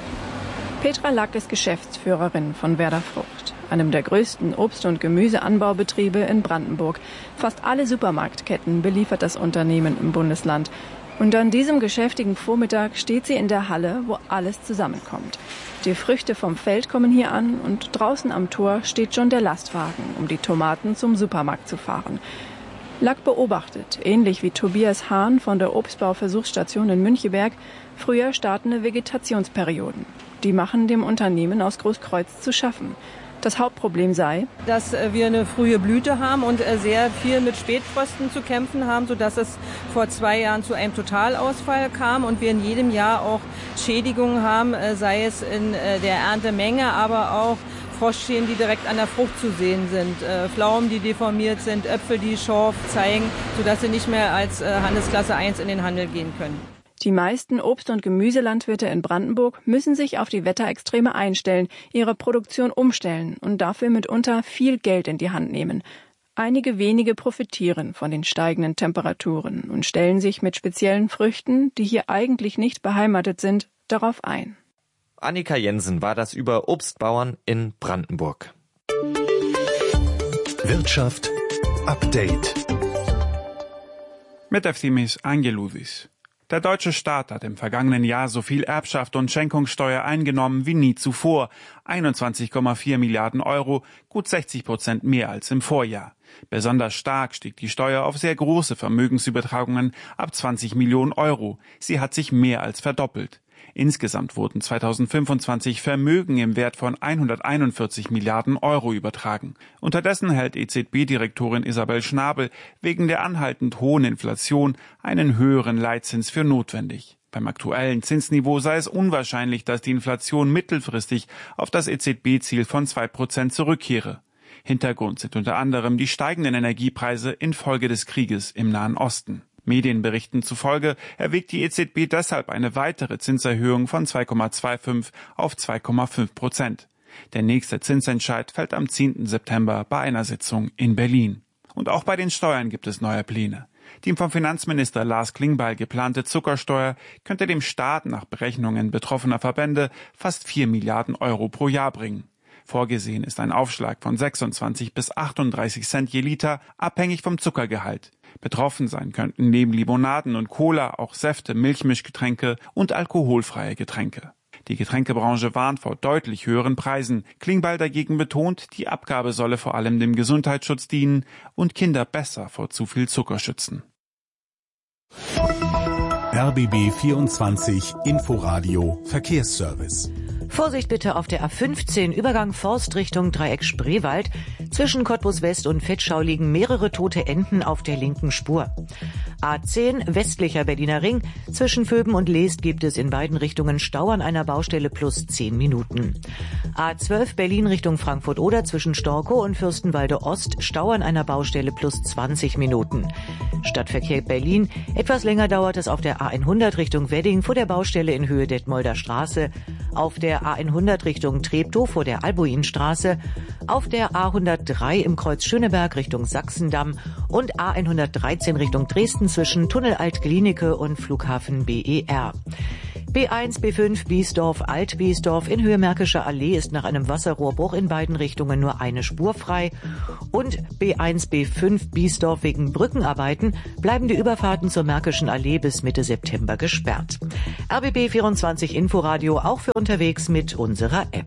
Petra Lack ist Geschäftsführerin von Werder Frucht, einem der größten Obst- und Gemüseanbaubetriebe in Brandenburg. Fast alle Supermarktketten beliefert das Unternehmen im Bundesland. Und an diesem geschäftigen Vormittag steht sie in der Halle, wo alles zusammenkommt. Die Früchte vom Feld kommen hier an und draußen am Tor steht schon der Lastwagen, um die Tomaten zum Supermarkt zu fahren. Lack beobachtet, ähnlich wie Tobias Hahn von der Obstbauversuchsstation in Müncheberg, früher startende Vegetationsperioden. Die machen dem Unternehmen aus Großkreuz zu schaffen. Das Hauptproblem sei,
dass wir eine frühe Blüte haben und sehr viel mit Spätfrösten zu kämpfen haben, sodass es vor zwei Jahren zu einem Totalausfall kam und wir in jedem Jahr auch Schädigungen haben, sei es in der Erntemenge, aber auch Froschschäden, die direkt an der Frucht zu sehen sind, Pflaumen, die deformiert sind, Äpfel, die Schorf zeigen, sodass sie nicht mehr als Handelsklasse eins in den Handel gehen können.
Die meisten Obst- und Gemüselandwirte in Brandenburg müssen sich auf die Wetterextreme einstellen, ihre Produktion umstellen und dafür mitunter viel Geld in die Hand nehmen. Einige wenige profitieren von den steigenden Temperaturen und stellen sich mit speziellen Früchten, die hier eigentlich nicht beheimatet sind, darauf ein.
Annika Jensen war das über Obstbauern in Brandenburg.
Wirtschaft Update
mit Ephthimis Angeloudis. Der deutsche Staat hat im vergangenen Jahr so viel Erbschaft und Schenkungssteuer eingenommen wie nie zuvor. einundzwanzig Komma vier Milliarden Euro, gut sechzig Prozent mehr als im Vorjahr. Besonders stark stieg die Steuer auf sehr große Vermögensübertragungen ab zwanzig Millionen Euro. Sie hat sich mehr als verdoppelt. Insgesamt wurden zweitausendfünfundzwanzig Vermögen im Wert von hunderteinundvierzig Milliarden Euro übertragen. Unterdessen hält E Z B-Direktorin Isabel Schnabel wegen der anhaltend hohen Inflation einen höheren Leitzins für notwendig. Beim aktuellen Zinsniveau sei es unwahrscheinlich, dass die Inflation mittelfristig auf das E Z B-Ziel von zwei Prozent zurückkehre. Hintergrund sind unter anderem die steigenden Energiepreise infolge des Krieges im Nahen Osten. Medienberichten zufolge erwägt die E Z B deshalb eine weitere Zinserhöhung von zwei Komma fünfundzwanzig auf zwei Komma fünf Prozent. Der nächste Zinsentscheid fällt am zehnten September bei einer Sitzung in Berlin. Und auch bei den Steuern gibt es neue Pläne. Die vom Finanzminister Lars Klingbeil geplante Zuckersteuer könnte dem Staat nach Berechnungen betroffener Verbände fast vier Milliarden Euro pro Jahr bringen. Vorgesehen ist ein Aufschlag von sechsundzwanzig bis achtunddreißig Cent je Liter, abhängig vom Zuckergehalt. Betroffen sein könnten neben Limonaden und Cola auch Säfte, Milchmischgetränke und alkoholfreie Getränke. Die Getränkebranche warnt vor deutlich höheren Preisen. Klingbeil dagegen betont, die Abgabe solle vor allem dem Gesundheitsschutz dienen und Kinder besser vor zu viel Zucker schützen.
R B B vierundzwanzig Inforadio Verkehrsservice.
Vorsicht bitte auf der A fünfzehn, Übergang Forst Richtung Dreieck Spreewald. Zwischen Cottbus West und Vetschau liegen mehrere tote Enten auf der linken Spur. A zehn, westlicher Berliner Ring. Zwischen Vöben und Leest gibt es in beiden Richtungen Stau an einer Baustelle plus zehn Minuten. A zwölf, Berlin Richtung Frankfurt-Oder. Zwischen Storkow und Fürstenwalde Ost Stau an einer Baustelle plus zwanzig Minuten. Stadtverkehr Berlin. Etwas länger dauert es auf der A hundert Richtung Wedding vor der Baustelle in Höhe Detmolder Straße. Auf der A hundert Richtung Treptow vor der Albuinstraße. Auf der A hundertdrei im Kreuz Schöneberg Richtung Sachsendamm und A hundertdreizehn Richtung Dresden zwischen Tunnel Alt-Glienicke und Flughafen B E R. B eins, B fünf, Biesdorf, Alt-Biesdorf in Höhe Märkische Allee ist nach einem Wasserrohrbruch in beiden Richtungen nur eine Spur frei. Und B eins, B fünf, Biesdorf wegen Brückenarbeiten bleiben die Überfahrten zur Märkischen Allee bis Mitte September gesperrt. R B B vierundzwanzig Inforadio auch für unterwegs mit unserer App.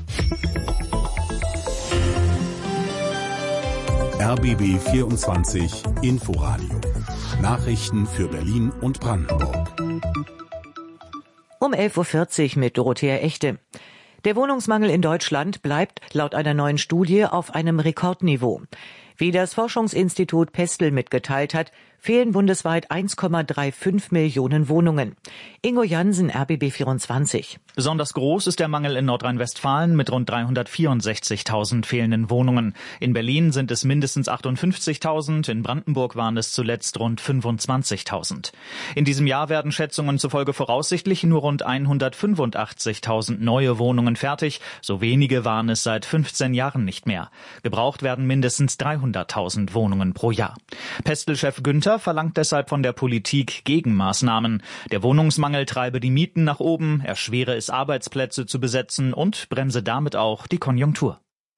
R B B vierundzwanzig Inforadio. Nachrichten für Berlin und Brandenburg.
Um elf Uhr vierzig mit Dorothea Echte. Der Wohnungsmangel in Deutschland bleibt laut einer neuen Studie auf einem Rekordniveau. Wie das Forschungsinstitut Pestel mitgeteilt hat, fehlen bundesweit eins Komma fünfunddreißig Millionen Wohnungen. Ingo Jansen, R B B vierundzwanzig.
Besonders groß ist der Mangel in Nordrhein-Westfalen mit rund dreihundertvierundsechzigtausend fehlenden Wohnungen. In Berlin sind es mindestens achtundfünfzigtausend, in Brandenburg waren es zuletzt rund fünfundzwanzigtausend. In diesem Jahr werden Schätzungen zufolge voraussichtlich nur rund hundertfünfundachtzigtausend neue Wohnungen fertig. So wenige waren es seit fünfzehn Jahren nicht mehr. Gebraucht werden mindestens dreihunderttausend Wohnungen pro Jahr. Pestel-Chef Günther verlangt deshalb von der Politik Gegenmaßnahmen. Der Wohnungsmangel treibe die Mieten nach oben, erschwere es, Arbeitsplätze zu besetzen und bremse damit auch die Konjunktur.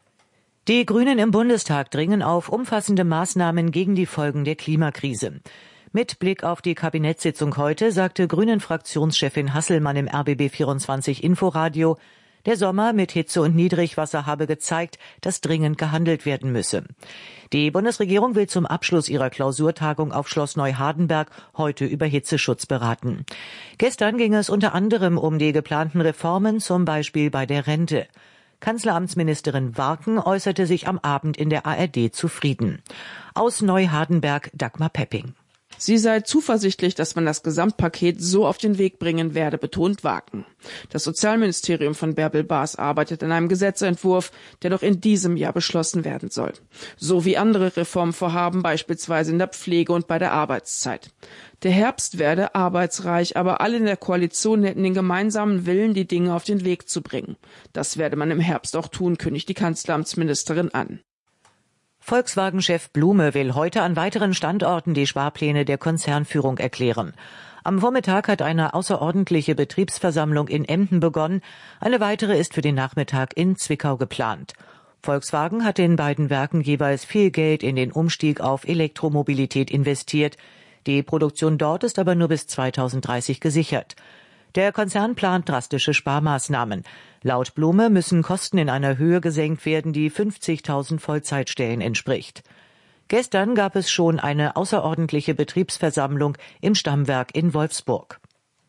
Die Grünen im Bundestag dringen auf umfassende Maßnahmen gegen die Folgen der Klimakrise. Mit Blick auf die Kabinettssitzung heute sagte Grünen-Fraktionschefin Hasselmann im R B B vierundzwanzig Inforadio, der Sommer mit Hitze und Niedrigwasser habe gezeigt, dass dringend gehandelt werden müsse. Die Bundesregierung will zum Abschluss ihrer Klausurtagung auf Schloss Neuhardenberg heute über Hitzeschutz beraten. Gestern ging es unter anderem um die geplanten Reformen, zum Beispiel bei der Rente. Kanzleramtsministerin Warken äußerte sich am Abend in der A R D zufrieden. Aus Neuhardenberg Dagmar Pepping.
Sie sei zuversichtlich, dass man das Gesamtpaket so auf den Weg bringen werde, betont Warken. Das Sozialministerium von Bärbel Baas arbeitet an einem Gesetzentwurf, der noch in diesem Jahr beschlossen werden soll. So wie andere Reformvorhaben, beispielsweise in der Pflege und bei der Arbeitszeit. Der Herbst werde arbeitsreich, aber alle in der Koalition hätten den gemeinsamen Willen, die Dinge auf den Weg zu bringen. Das werde man im Herbst auch tun, kündigt die Kanzleramtsministerin an.
Volkswagen-Chef Blume will heute an weiteren Standorten die Sparpläne der Konzernführung erklären. Am Vormittag hat eine außerordentliche Betriebsversammlung in Emden begonnen. Eine weitere ist für den Nachmittag in Zwickau geplant. Volkswagen hat in beiden Werken jeweils viel Geld in den Umstieg auf Elektromobilität investiert. Die Produktion dort ist aber nur bis zweitausenddreißig gesichert. Der Konzern plant drastische Sparmaßnahmen. Laut Blume müssen Kosten in einer Höhe gesenkt werden, die fünfzigtausend Vollzeitstellen entspricht. Gestern gab es schon eine außerordentliche Betriebsversammlung im Stammwerk in Wolfsburg.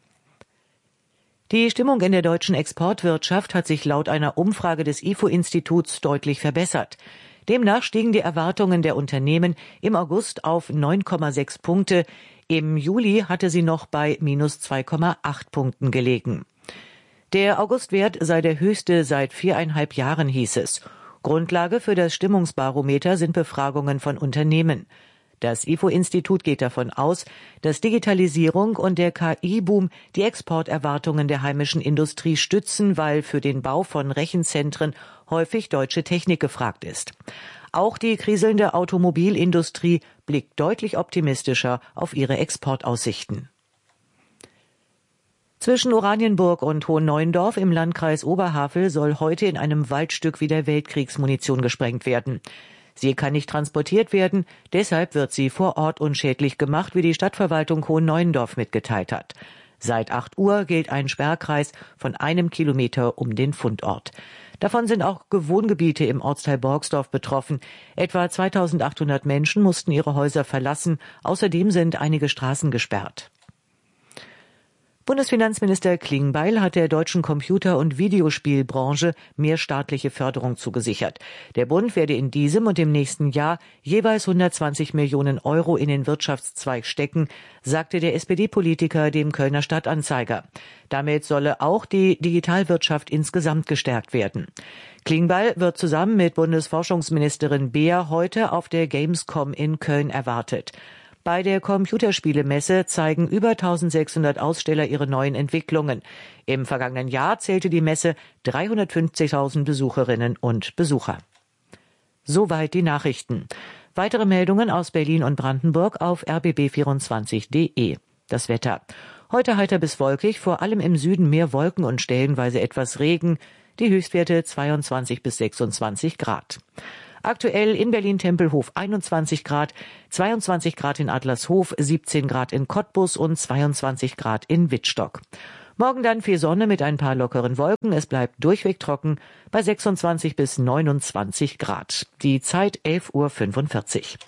Die Stimmung in der deutschen Exportwirtschaft hat sich laut einer Umfrage des I F O-Instituts deutlich verbessert. Demnach stiegen die Erwartungen der Unternehmen im August auf neun Komma sechs Punkte. Im Juli hatte sie noch bei minus zwei Komma acht Punkten gelegen. Der Augustwert sei der höchste seit viereinhalb Jahren, hieß es. Grundlage für das Stimmungsbarometer sind Befragungen von Unternehmen. Das I F O-Institut geht davon aus, dass Digitalisierung und der K I-Boom die Exporterwartungen der heimischen Industrie stützen, weil für den Bau von Rechenzentren häufig deutsche Technik gefragt ist. Auch die kriselnde Automobilindustrie blickt deutlich optimistischer auf ihre Exportaussichten. Zwischen Oranienburg und Hohenneuendorf im Landkreis Oberhavel soll heute in einem Waldstück wieder Weltkriegsmunition gesprengt werden. Sie kann nicht transportiert werden, deshalb wird sie vor Ort unschädlich gemacht, wie die Stadtverwaltung Hohenneuendorf mitgeteilt hat. Seit acht Uhr gilt ein Sperrkreis von einem Kilometer um den Fundort. Davon sind auch Wohngebiete im Ortsteil Borgsdorf betroffen. Etwa zweitausendachthundert Menschen mussten ihre Häuser verlassen. Außerdem sind einige Straßen gesperrt. Bundesfinanzminister Klingbeil hat der deutschen Computer- und Videospielbranche mehr staatliche Förderung zugesichert. Der Bund werde in diesem und im nächsten Jahr jeweils hundertzwanzig Millionen Euro in den Wirtschaftszweig stecken, sagte der S P D-Politiker dem Kölner Stadtanzeiger. Damit solle auch die Digitalwirtschaft insgesamt gestärkt werden. Klingbeil wird zusammen mit Bundesforschungsministerin Beer heute auf der Gamescom in Köln erwartet. Bei der Computerspielemesse zeigen über eintausendsechshundert Aussteller ihre neuen Entwicklungen. Im vergangenen Jahr zählte die Messe dreihundertfünfzigtausend Besucherinnen und Besucher. Soweit die Nachrichten. Weitere Meldungen aus Berlin und Brandenburg auf r b b vierundzwanzig punkt d e. Das Wetter. Heute heiter bis wolkig, vor allem im Süden mehr Wolken und stellenweise etwas Regen. Die Höchstwerte zweiundzwanzig bis sechsundzwanzig Grad. Aktuell in Berlin-Tempelhof einundzwanzig Grad, zweiundzwanzig Grad in Adlershof, siebzehn Grad in Cottbus und zweiundzwanzig Grad in Wittstock. Morgen dann viel Sonne mit ein paar lockeren Wolken. Es bleibt durchweg trocken bei sechsundzwanzig bis neunundzwanzig Grad. Die Zeit elf Uhr fünfundvierzig.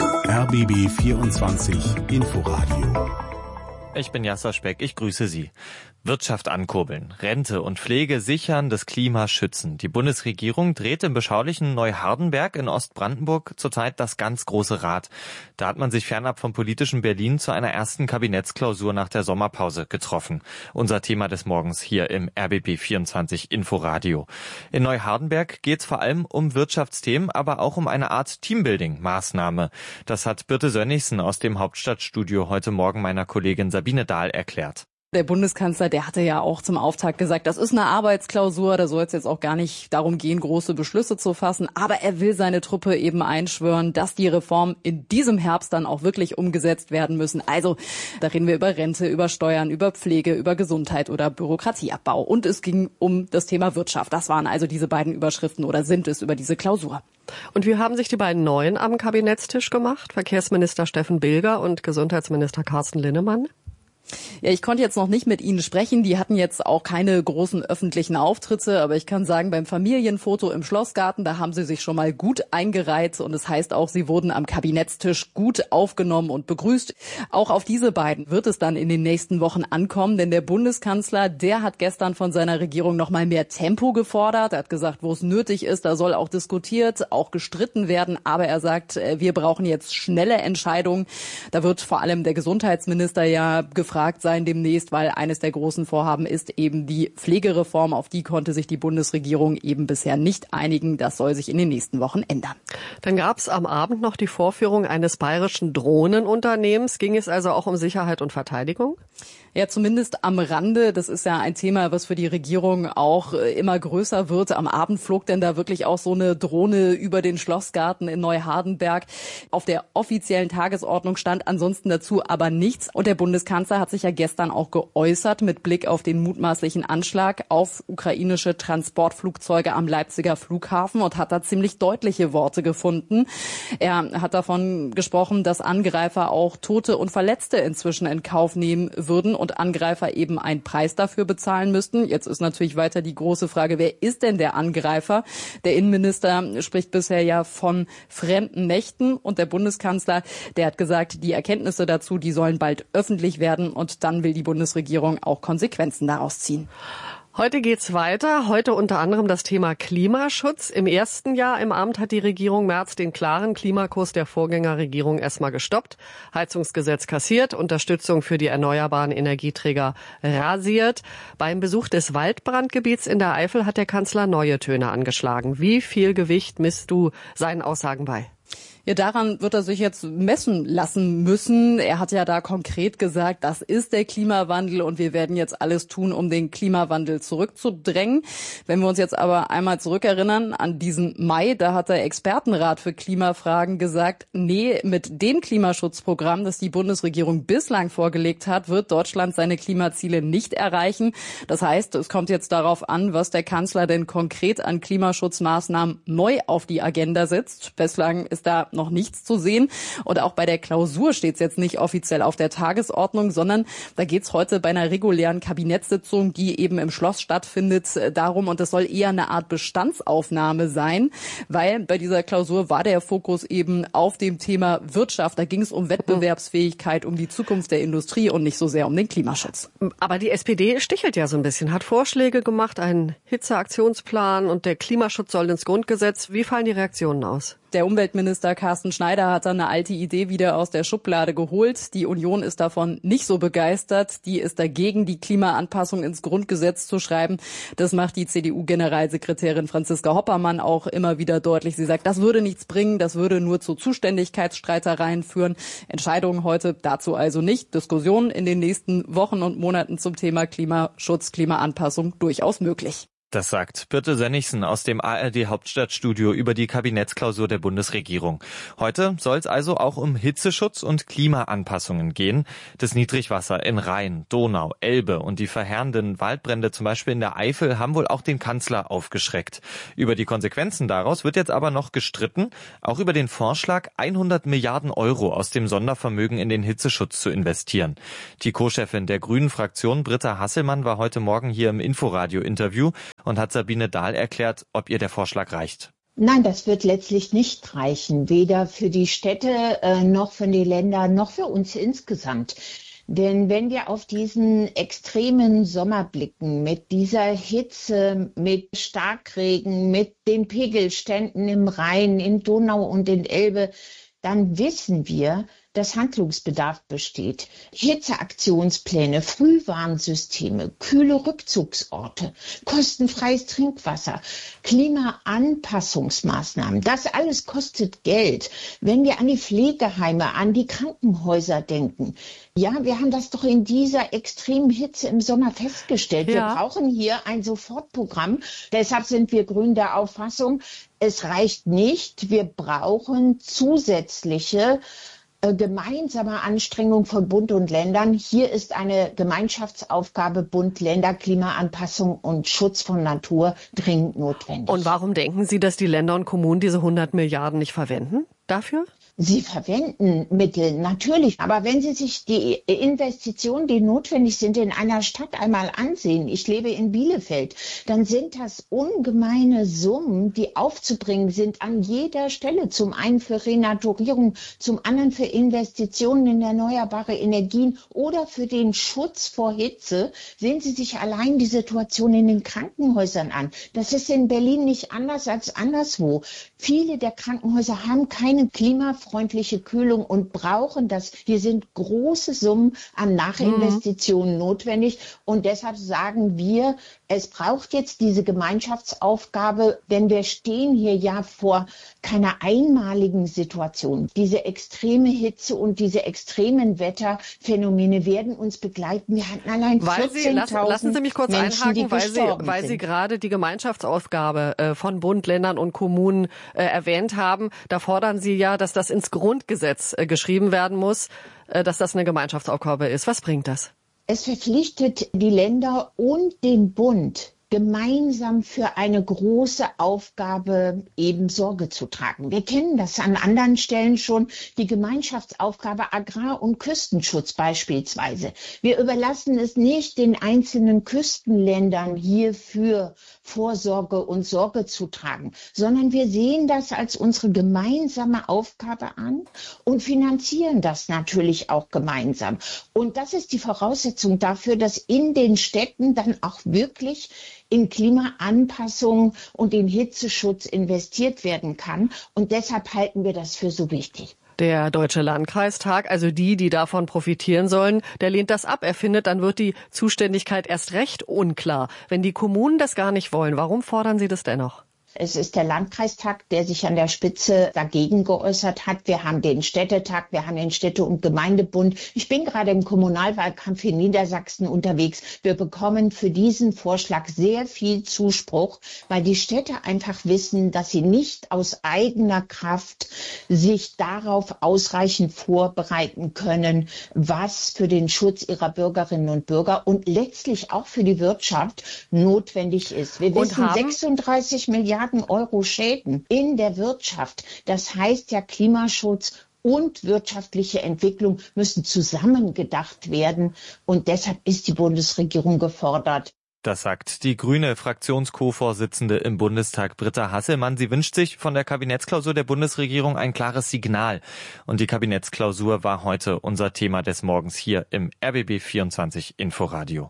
R B B vierundzwanzig Inforadio.
Ich bin Jasser Speck, ich grüße Sie. Wirtschaft ankurbeln, Rente und Pflege sichern, das Klima schützen. Die Bundesregierung dreht im beschaulichen Neuhardenberg in Ostbrandenburg zurzeit das ganz große Rad. Da hat man sich fernab vom politischen Berlin zu einer ersten Kabinettsklausur nach der Sommerpause getroffen. Unser Thema des Morgens hier im R B B vierundzwanzig Inforadio. In Neuhardenberg geht es vor allem um Wirtschaftsthemen, aber auch um eine Art Teambuilding-Maßnahme. Das hat Birte Sönnigsen aus dem Hauptstadtstudio heute Morgen meiner Kollegin Sabine Dahl erklärt.
Der Bundeskanzler, der hatte ja auch zum Auftakt gesagt, das ist eine Arbeitsklausur, da soll es jetzt auch gar nicht darum gehen, große Beschlüsse zu fassen. Aber er will seine Truppe eben einschwören, dass die Reformen in diesem Herbst dann auch wirklich umgesetzt werden müssen. Also da reden wir über Rente, über Steuern, über Pflege, über Gesundheit oder Bürokratieabbau. Und es ging um das Thema Wirtschaft. Das waren also diese beiden Überschriften oder sind es über diese Klausur.
Und wie haben sich die beiden Neuen am Kabinettstisch gemacht? Verkehrsminister Steffen Bilger und Gesundheitsminister Carsten Linnemann?
Ja, ich konnte jetzt noch nicht mit Ihnen sprechen. Die hatten jetzt auch keine großen öffentlichen Auftritte. Aber ich kann sagen, beim Familienfoto im Schlossgarten, da haben sie sich schon mal gut eingereiht. Und es heißt auch, sie wurden am Kabinettstisch gut aufgenommen und begrüßt. Auch auf diese beiden wird es dann in den nächsten Wochen ankommen. Denn der Bundeskanzler, der hat gestern von seiner Regierung noch mal mehr Tempo gefordert. Er hat gesagt, wo es nötig ist, da soll auch diskutiert, auch gestritten werden. Aber er sagt, wir brauchen jetzt schnelle Entscheidungen. Da wird vor allem der Gesundheitsminister ja gefragt sein demnächst, weil eines der großen Vorhaben ist eben die Pflegereform. Auf die konnte sich die Bundesregierung eben bisher nicht einigen. Das soll sich in den nächsten Wochen ändern.
Dann gab es am Abend noch die Vorführung eines bayerischen Drohnenunternehmens. Ging es also auch um Sicherheit und Verteidigung?
Ja, zumindest am Rande. Das ist ja ein Thema, was für die Regierung auch immer größer wird. Am Abend flog denn da wirklich auch so eine Drohne über den Schlossgarten in Neuhardenberg. Auf der offiziellen Tagesordnung stand ansonsten dazu aber nichts. Und der Bundeskanzler hat sich ja gestern auch geäußert mit Blick auf den mutmaßlichen Anschlag auf ukrainische Transportflugzeuge am Leipziger Flughafen und hat da ziemlich deutliche Worte gefunden. Er hat davon gesprochen, dass Angreifer auch Tote und Verletzte inzwischen in Kauf nehmen würden und Angreifer eben einen Preis dafür bezahlen müssten. Jetzt ist natürlich weiter die große Frage, wer ist denn der Angreifer? Der Innenminister spricht bisher ja von fremden Mächten und der Bundeskanzler, der hat gesagt, die Erkenntnisse dazu, die sollen bald öffentlich werden und dann will die Bundesregierung auch Konsequenzen daraus ziehen.
Heute geht's weiter. Heute unter anderem das Thema Klimaschutz. Im ersten Jahr im Amt hat die Regierung Merz den klaren Klimakurs der Vorgängerregierung erstmal gestoppt. Heizungsgesetz kassiert, Unterstützung für die erneuerbaren Energieträger rasiert. Beim Besuch des Waldbrandgebiets in der Eifel hat der Kanzler neue Töne angeschlagen. Wie viel Gewicht misst du seinen Aussagen bei?
Ja, daran wird er sich jetzt messen lassen müssen. Er hat ja da konkret gesagt, das ist der Klimawandel und wir werden jetzt alles tun, um den Klimawandel zurückzudrängen. Wenn wir uns jetzt aber einmal zurückerinnern an diesen Mai, da hat der Expertenrat für Klimafragen gesagt, nee, mit dem Klimaschutzprogramm, das die Bundesregierung bislang vorgelegt hat, wird Deutschland seine Klimaziele nicht erreichen. Das heißt, es kommt jetzt darauf an, was der Kanzler denn konkret an Klimaschutzmaßnahmen neu auf die Agenda setzt. Bislang ist da noch nichts zu sehen. Und auch bei der Klausur steht es jetzt nicht offiziell auf der Tagesordnung, sondern da geht es heute bei einer regulären Kabinettssitzung, die eben im Schloss stattfindet, darum, und das soll eher eine Art Bestandsaufnahme sein, weil bei dieser Klausur war der Fokus eben auf dem Thema Wirtschaft. Da ging es um Wettbewerbsfähigkeit, um die Zukunft der Industrie und nicht so sehr um den Klimaschutz.
Aber die S P D stichelt ja so ein bisschen, hat Vorschläge gemacht, einen Hitzeaktionsplan und der Klimaschutz soll ins Grundgesetz. Wie fallen die Reaktionen aus?
Der Umweltminister Carsten Schneider hat dann eine alte Idee wieder aus der Schublade geholt. Die Union ist davon nicht so begeistert. Die ist dagegen, die Klimaanpassung ins Grundgesetz zu schreiben. Das macht die C D U-Generalsekretärin Franziska Hoppermann auch immer wieder deutlich. Sie sagt, das würde nichts bringen, das würde nur zu Zuständigkeitsstreitereien führen. Entscheidungen heute dazu also nicht. Diskussionen in den nächsten Wochen und Monaten zum Thema Klimaschutz, Klimaanpassung durchaus möglich.
Das sagt Birte Sönnigsen aus dem A R D-Hauptstadtstudio über die Kabinettsklausur der Bundesregierung. Heute soll es also auch um Hitzeschutz und Klimaanpassungen gehen. Das Niedrigwasser in Rhein, Donau, Elbe und die verheerenden Waldbrände zum Beispiel in der Eifel haben wohl auch den Kanzler aufgeschreckt. Über die Konsequenzen daraus wird jetzt aber noch gestritten, auch über den Vorschlag, hundert Milliarden Euro aus dem Sondervermögen in den Hitzeschutz zu investieren. Die Co-Chefin der Grünen-Fraktion, Britta Hasselmann, war heute Morgen hier im Inforadio-Interview und hat Sabine Dahl erklärt, ob ihr der Vorschlag reicht.
Nein, das wird letztlich nicht reichen, weder für die Städte äh, noch für die Länder noch für uns insgesamt. Denn wenn wir auf diesen extremen Sommer blicken, mit dieser Hitze, mit Starkregen, mit den Pegelständen im Rhein, in Donau und in Elbe, dann wissen wir, dass Handlungsbedarf besteht. Hitzeaktionspläne, Frühwarnsysteme, kühle Rückzugsorte, kostenfreies Trinkwasser, Klimaanpassungsmaßnahmen, das alles kostet Geld. Wenn wir an die Pflegeheime, an die Krankenhäuser denken, ja, wir haben das doch in dieser extremen Hitze im Sommer festgestellt. Ja. Wir brauchen hier ein Sofortprogramm. Deshalb sind wir Grünen der Auffassung, es reicht nicht. Wir brauchen zusätzliche gemeinsame Anstrengung von Bund und Ländern. Hier ist eine Gemeinschaftsaufgabe Bund, Länder, Klimaanpassung und Schutz von Natur dringend notwendig.
Und warum denken Sie, dass die Länder und Kommunen diese hundert Milliarden nicht verwenden dafür?
Sie verwenden Mittel, natürlich. Aber wenn Sie sich die Investitionen, die notwendig sind, in einer Stadt einmal ansehen, ich lebe in Bielefeld, dann sind das ungemeine Summen, die aufzubringen sind an jeder Stelle. Zum einen für Renaturierung, zum anderen für Investitionen in erneuerbare Energien oder für den Schutz vor Hitze. Sehen Sie sich allein die Situation in den Krankenhäusern an. Das ist in Berlin nicht anders als anderswo. Viele der Krankenhäuser haben keine Klima freundliche Kühlung und brauchen das. Hier sind große Summen an Nachinvestitionen mhm. notwendig und deshalb sagen wir, es braucht jetzt diese Gemeinschaftsaufgabe, denn wir stehen hier ja vor keiner einmaligen Situation. Diese extreme Hitze und diese extremen Wetterphänomene werden uns begleiten. Wir hatten allein vierzehntausend
lassen, lassen Sie mich kurz
Menschen,
einhaken, weil Sie, weil Sie gerade die Gemeinschaftsaufgabe äh, von Bund, Ländern und Kommunen äh, erwähnt haben. Da fordern Sie ja, dass das ins Grundgesetz äh, geschrieben werden muss, äh, dass das eine Gemeinschaftsaufgabe ist. Was bringt das?
Es verpflichtet die Länder und den Bund, gemeinsam für eine große Aufgabe eben Sorge zu tragen. Wir kennen das an anderen Stellen schon, die Gemeinschaftsaufgabe Agrar- und Küstenschutz beispielsweise. Wir überlassen es nicht den einzelnen Küstenländern hierfür Vorsorge und Sorge zu tragen, sondern wir sehen das als unsere gemeinsame Aufgabe an und finanzieren das natürlich auch gemeinsam. Und das ist die Voraussetzung dafür, dass in den Städten dann auch wirklich in Klimaanpassung und in Hitzeschutz investiert werden kann. Und deshalb halten wir das für so wichtig.
Der Deutsche Landkreistag, also die, die davon profitieren sollen, der lehnt das ab. Er findet, dann wird die Zuständigkeit erst recht unklar. Wenn die Kommunen das gar nicht wollen, warum fordern sie das dennoch?
Es ist der Landkreistag, der sich an der Spitze dagegen geäußert hat. Wir haben den Städtetag, wir haben den Städte- und Gemeindebund. Ich bin gerade im Kommunalwahlkampf in Niedersachsen unterwegs. Wir bekommen für diesen Vorschlag sehr viel Zuspruch, weil die Städte einfach wissen, dass sie nicht aus eigener Kraft sich darauf ausreichend vorbereiten können, was für den Schutz ihrer Bürgerinnen und Bürger und letztlich auch für die Wirtschaft notwendig ist. Wir wissen, sechsunddreißig Milliarden Euro Schäden in der Wirtschaft. Das heißt ja, Klimaschutz und wirtschaftliche Entwicklung müssen zusammengedacht werden. Und deshalb ist die Bundesregierung gefordert.
Das sagt die grüne Fraktions-Co-Vorsitzende im Bundestag, Britta Hasselmann. Sie wünscht sich von der Kabinettsklausur der Bundesregierung ein klares Signal. Und die Kabinettsklausur war heute unser Thema des Morgens hier im R B B vierundzwanzig Inforadio.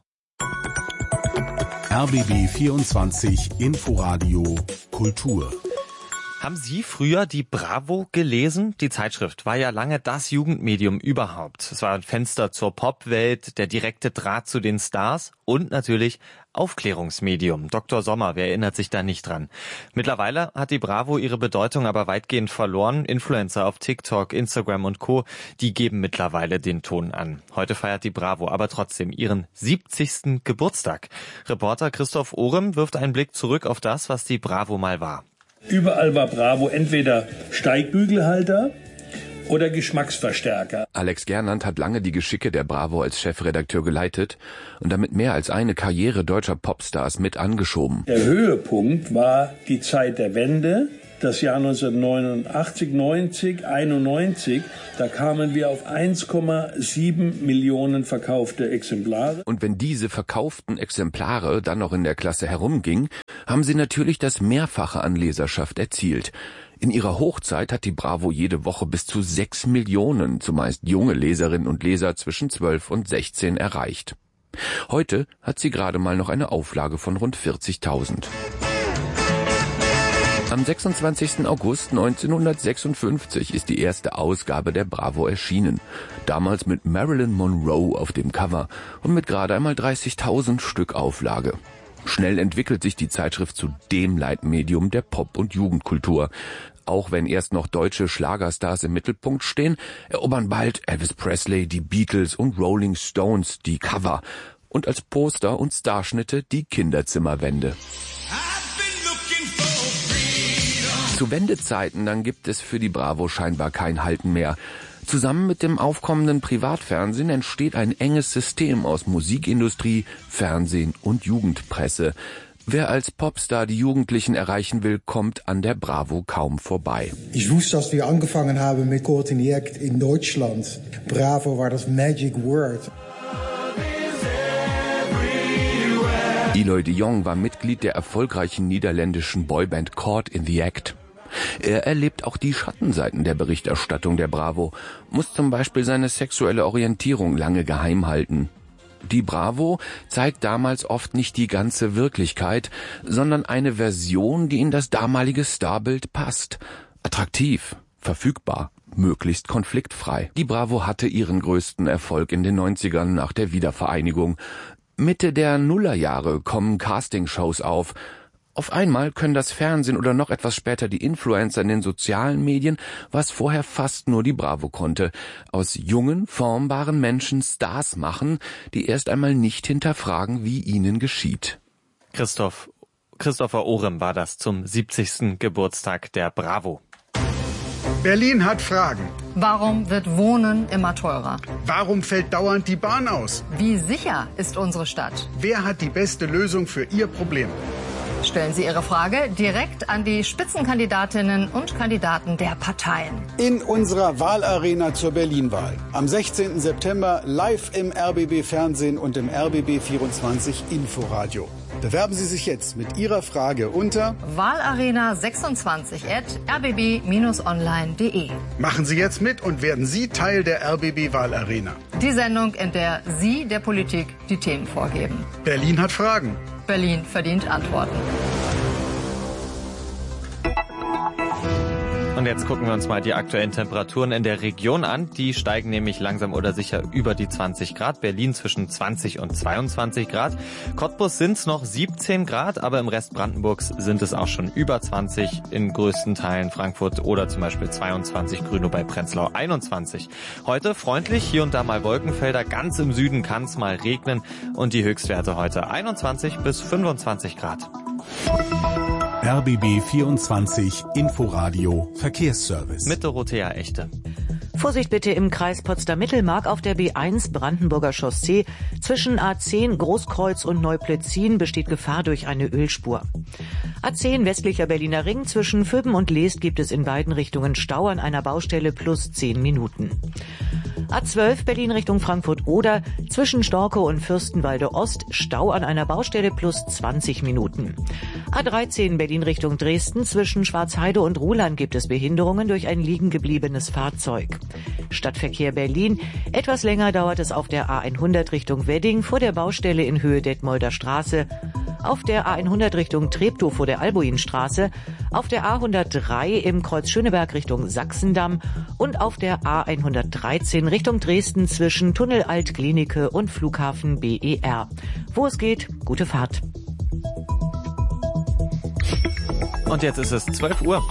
R B B vierundzwanzig Inforadio Kultur.
Haben Sie früher die Bravo gelesen? Die Zeitschrift war ja lange das Jugendmedium überhaupt. Es war ein Fenster zur Popwelt, der direkte Draht zu den Stars und natürlich Aufklärungsmedium. Doktor Sommer, wer erinnert sich da nicht dran? Mittlerweile hat die Bravo ihre Bedeutung aber weitgehend verloren. Influencer auf TikTok, Instagram und Co., die geben mittlerweile den Ton an. Heute feiert die Bravo aber trotzdem ihren siebzigsten Geburtstag. Reporter Christoph Ohrem wirft einen Blick zurück auf das, was die Bravo mal war.
Überall war Bravo entweder Steigbügelhalter oder Geschmacksverstärker.
Alex Gernand hat lange die Geschicke der Bravo als Chefredakteur geleitet und damit mehr als eine Karriere deutscher Popstars mit angeschoben.
Der Höhepunkt war die Zeit der Wende, das Jahr neunzehnhundertneunundachtzig, neunzig, einundneunzig. Da kamen wir auf eins Komma sieben Millionen verkaufte Exemplare.
Und wenn diese verkauften Exemplare dann noch in der Klasse herumgingen, haben sie natürlich das Mehrfache an Leserschaft erzielt. In ihrer Hochzeit hat die Bravo jede Woche bis zu sechs Millionen, zumeist junge Leserinnen und Leser zwischen zwölf und sechzehn erreicht. Heute hat sie gerade mal noch eine Auflage von rund vierzigtausend. Am sechsundzwanzigsten August neunzehnhundertsechsundfünfzig ist die erste Ausgabe der Bravo erschienen. Damals mit Marilyn Monroe auf dem Cover und mit gerade einmal dreißigtausend Stück Auflage. Schnell entwickelt sich die Zeitschrift zu dem Leitmedium der Pop- und Jugendkultur. Auch wenn erst noch deutsche Schlagerstars im Mittelpunkt stehen, erobern bald Elvis Presley, die Beatles und Rolling Stones die Cover und als Poster und Starschnitte die Kinderzimmerwände. Zu Wendezeiten, dann gibt es für die Bravo scheinbar kein Halten mehr. Zusammen mit dem aufkommenden Privatfernsehen entsteht ein enges System aus Musikindustrie, Fernsehen und Jugendpresse. Wer als Popstar die Jugendlichen erreichen will, kommt an der Bravo kaum vorbei.
Ich wusste, dass wir angefangen haben mit koordiniert in Deutschland. Bravo war das Magic Word.
Eloy de Jong war Mitglied der erfolgreichen niederländischen Boyband Caught in the Act. Er erlebt auch die Schattenseiten der Berichterstattung der Bravo, muss zum Beispiel seine sexuelle Orientierung lange geheim halten. Die Bravo zeigt damals oft nicht die ganze Wirklichkeit, sondern eine Version, die in das damalige Starbild passt. Attraktiv, verfügbar, möglichst konfliktfrei. Die Bravo hatte ihren größten Erfolg in den neunzigern nach der Wiedervereinigung. Mitte der Nullerjahre kommen Castingshows auf. Auf einmal können das Fernsehen oder noch etwas später die Influencer in den sozialen Medien, was vorher fast nur die Bravo konnte, aus jungen, formbaren Menschen Stars machen, die erst einmal nicht hinterfragen, wie ihnen geschieht.
Christoph, Christopher Ohrem war das zum siebzigsten Geburtstag der Bravo.
Berlin hat Fragen.
Warum wird Wohnen immer teurer?
Warum fällt dauernd die Bahn aus?
Wie sicher ist unsere Stadt?
Wer hat die beste Lösung für Ihr Problem?
Stellen Sie Ihre Frage direkt an die Spitzenkandidatinnen und Kandidaten der Parteien.
In unserer Wahlarena zur Berlin-Wahl. Am sechzehnten September live im R B B Fernsehen und im R B B vierundzwanzig Inforadio. Bewerben Sie sich jetzt mit Ihrer Frage unter
wahlarena sechsundzwanzig at r b b online punkt de.
Machen Sie jetzt mit und werden Sie Teil der R B B Wahlarena.
Die Sendung, in der Sie der Politik die Themen vorgeben.
Berlin hat Fragen.
Berlin verdient Antworten.
Und jetzt gucken wir uns mal die aktuellen Temperaturen in der Region an. Die steigen nämlich langsam oder sicher über die zwanzig Grad. Berlin zwischen zwanzig und zweiundzwanzig Grad. Cottbus sind es noch siebzehn Grad, aber im Rest Brandenburgs sind es auch schon über zwanzig. In größten Teilen Frankfurt oder zum Beispiel zweiundzwanzig, Grünow bei Prenzlau einundzwanzig. Heute freundlich, hier und da mal Wolkenfelder. Ganz im Süden kann es mal regnen. Und die Höchstwerte heute einundzwanzig bis fünfundzwanzig Grad.
R B B vierundzwanzig Inforadio Verkehrsservice.
Mit Dorothea Echte.
Vorsicht bitte im Kreis Potsdam-Mittelmark auf der B eins Brandenburger Chaussee. Zwischen A zehn Großkreuz und Neuplötzin besteht Gefahr durch eine Ölspur. A zehn westlicher Berliner Ring zwischen Vöben und Leest gibt es in beiden Richtungen Stau an einer Baustelle plus zehn Minuten. A zwölf Berlin Richtung Frankfurt-Oder zwischen Storkow und Fürstenwalde Ost Stau an einer Baustelle plus zwanzig Minuten. A dreizehn Berlin Richtung Dresden zwischen Schwarzheide und Ruhland gibt es Behinderungen durch ein liegen gebliebenes Fahrzeug. Stadtverkehr Berlin. Etwas länger dauert es auf der A hundert Richtung Wedding vor der Baustelle in Höhe Detmolder Straße. auf der A hundert Richtung Treptow vor der Albuinstraße, auf der A hundertdrei im Kreuz Schöneberg Richtung Sachsendamm und auf der A hundertdreizehn Richtung Dresden zwischen Tunnel Alt-Glienicke und Flughafen B E R. Wo es geht, gute Fahrt.
Und jetzt ist es zwölf Uhr.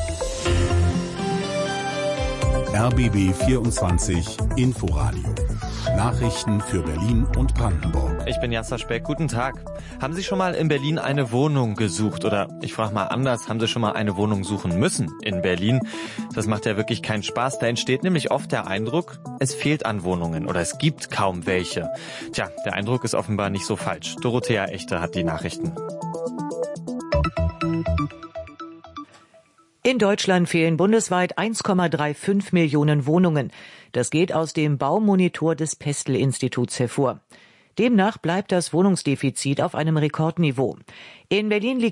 R B B vierundzwanzig Inforadio. Nachrichten für Berlin und Brandenburg.
Ich bin Jasser Speck, guten Tag. Haben Sie schon mal in Berlin eine Wohnung gesucht? Oder ich frage mal anders, haben Sie schon mal eine Wohnung suchen müssen in Berlin? Das macht ja wirklich keinen Spaß. Da entsteht nämlich oft der Eindruck, es fehlt an Wohnungen oder es gibt kaum welche. Tja, der Eindruck ist offenbar nicht so falsch. Dorothea Echte hat die Nachrichten.
In Deutschland fehlen bundesweit eins Komma fünfunddreißig Millionen Wohnungen. Das geht aus dem Baumonitor des Pestel-Instituts hervor. Demnach bleibt das Wohnungsdefizit auf einem Rekordniveau. In Berlin liegt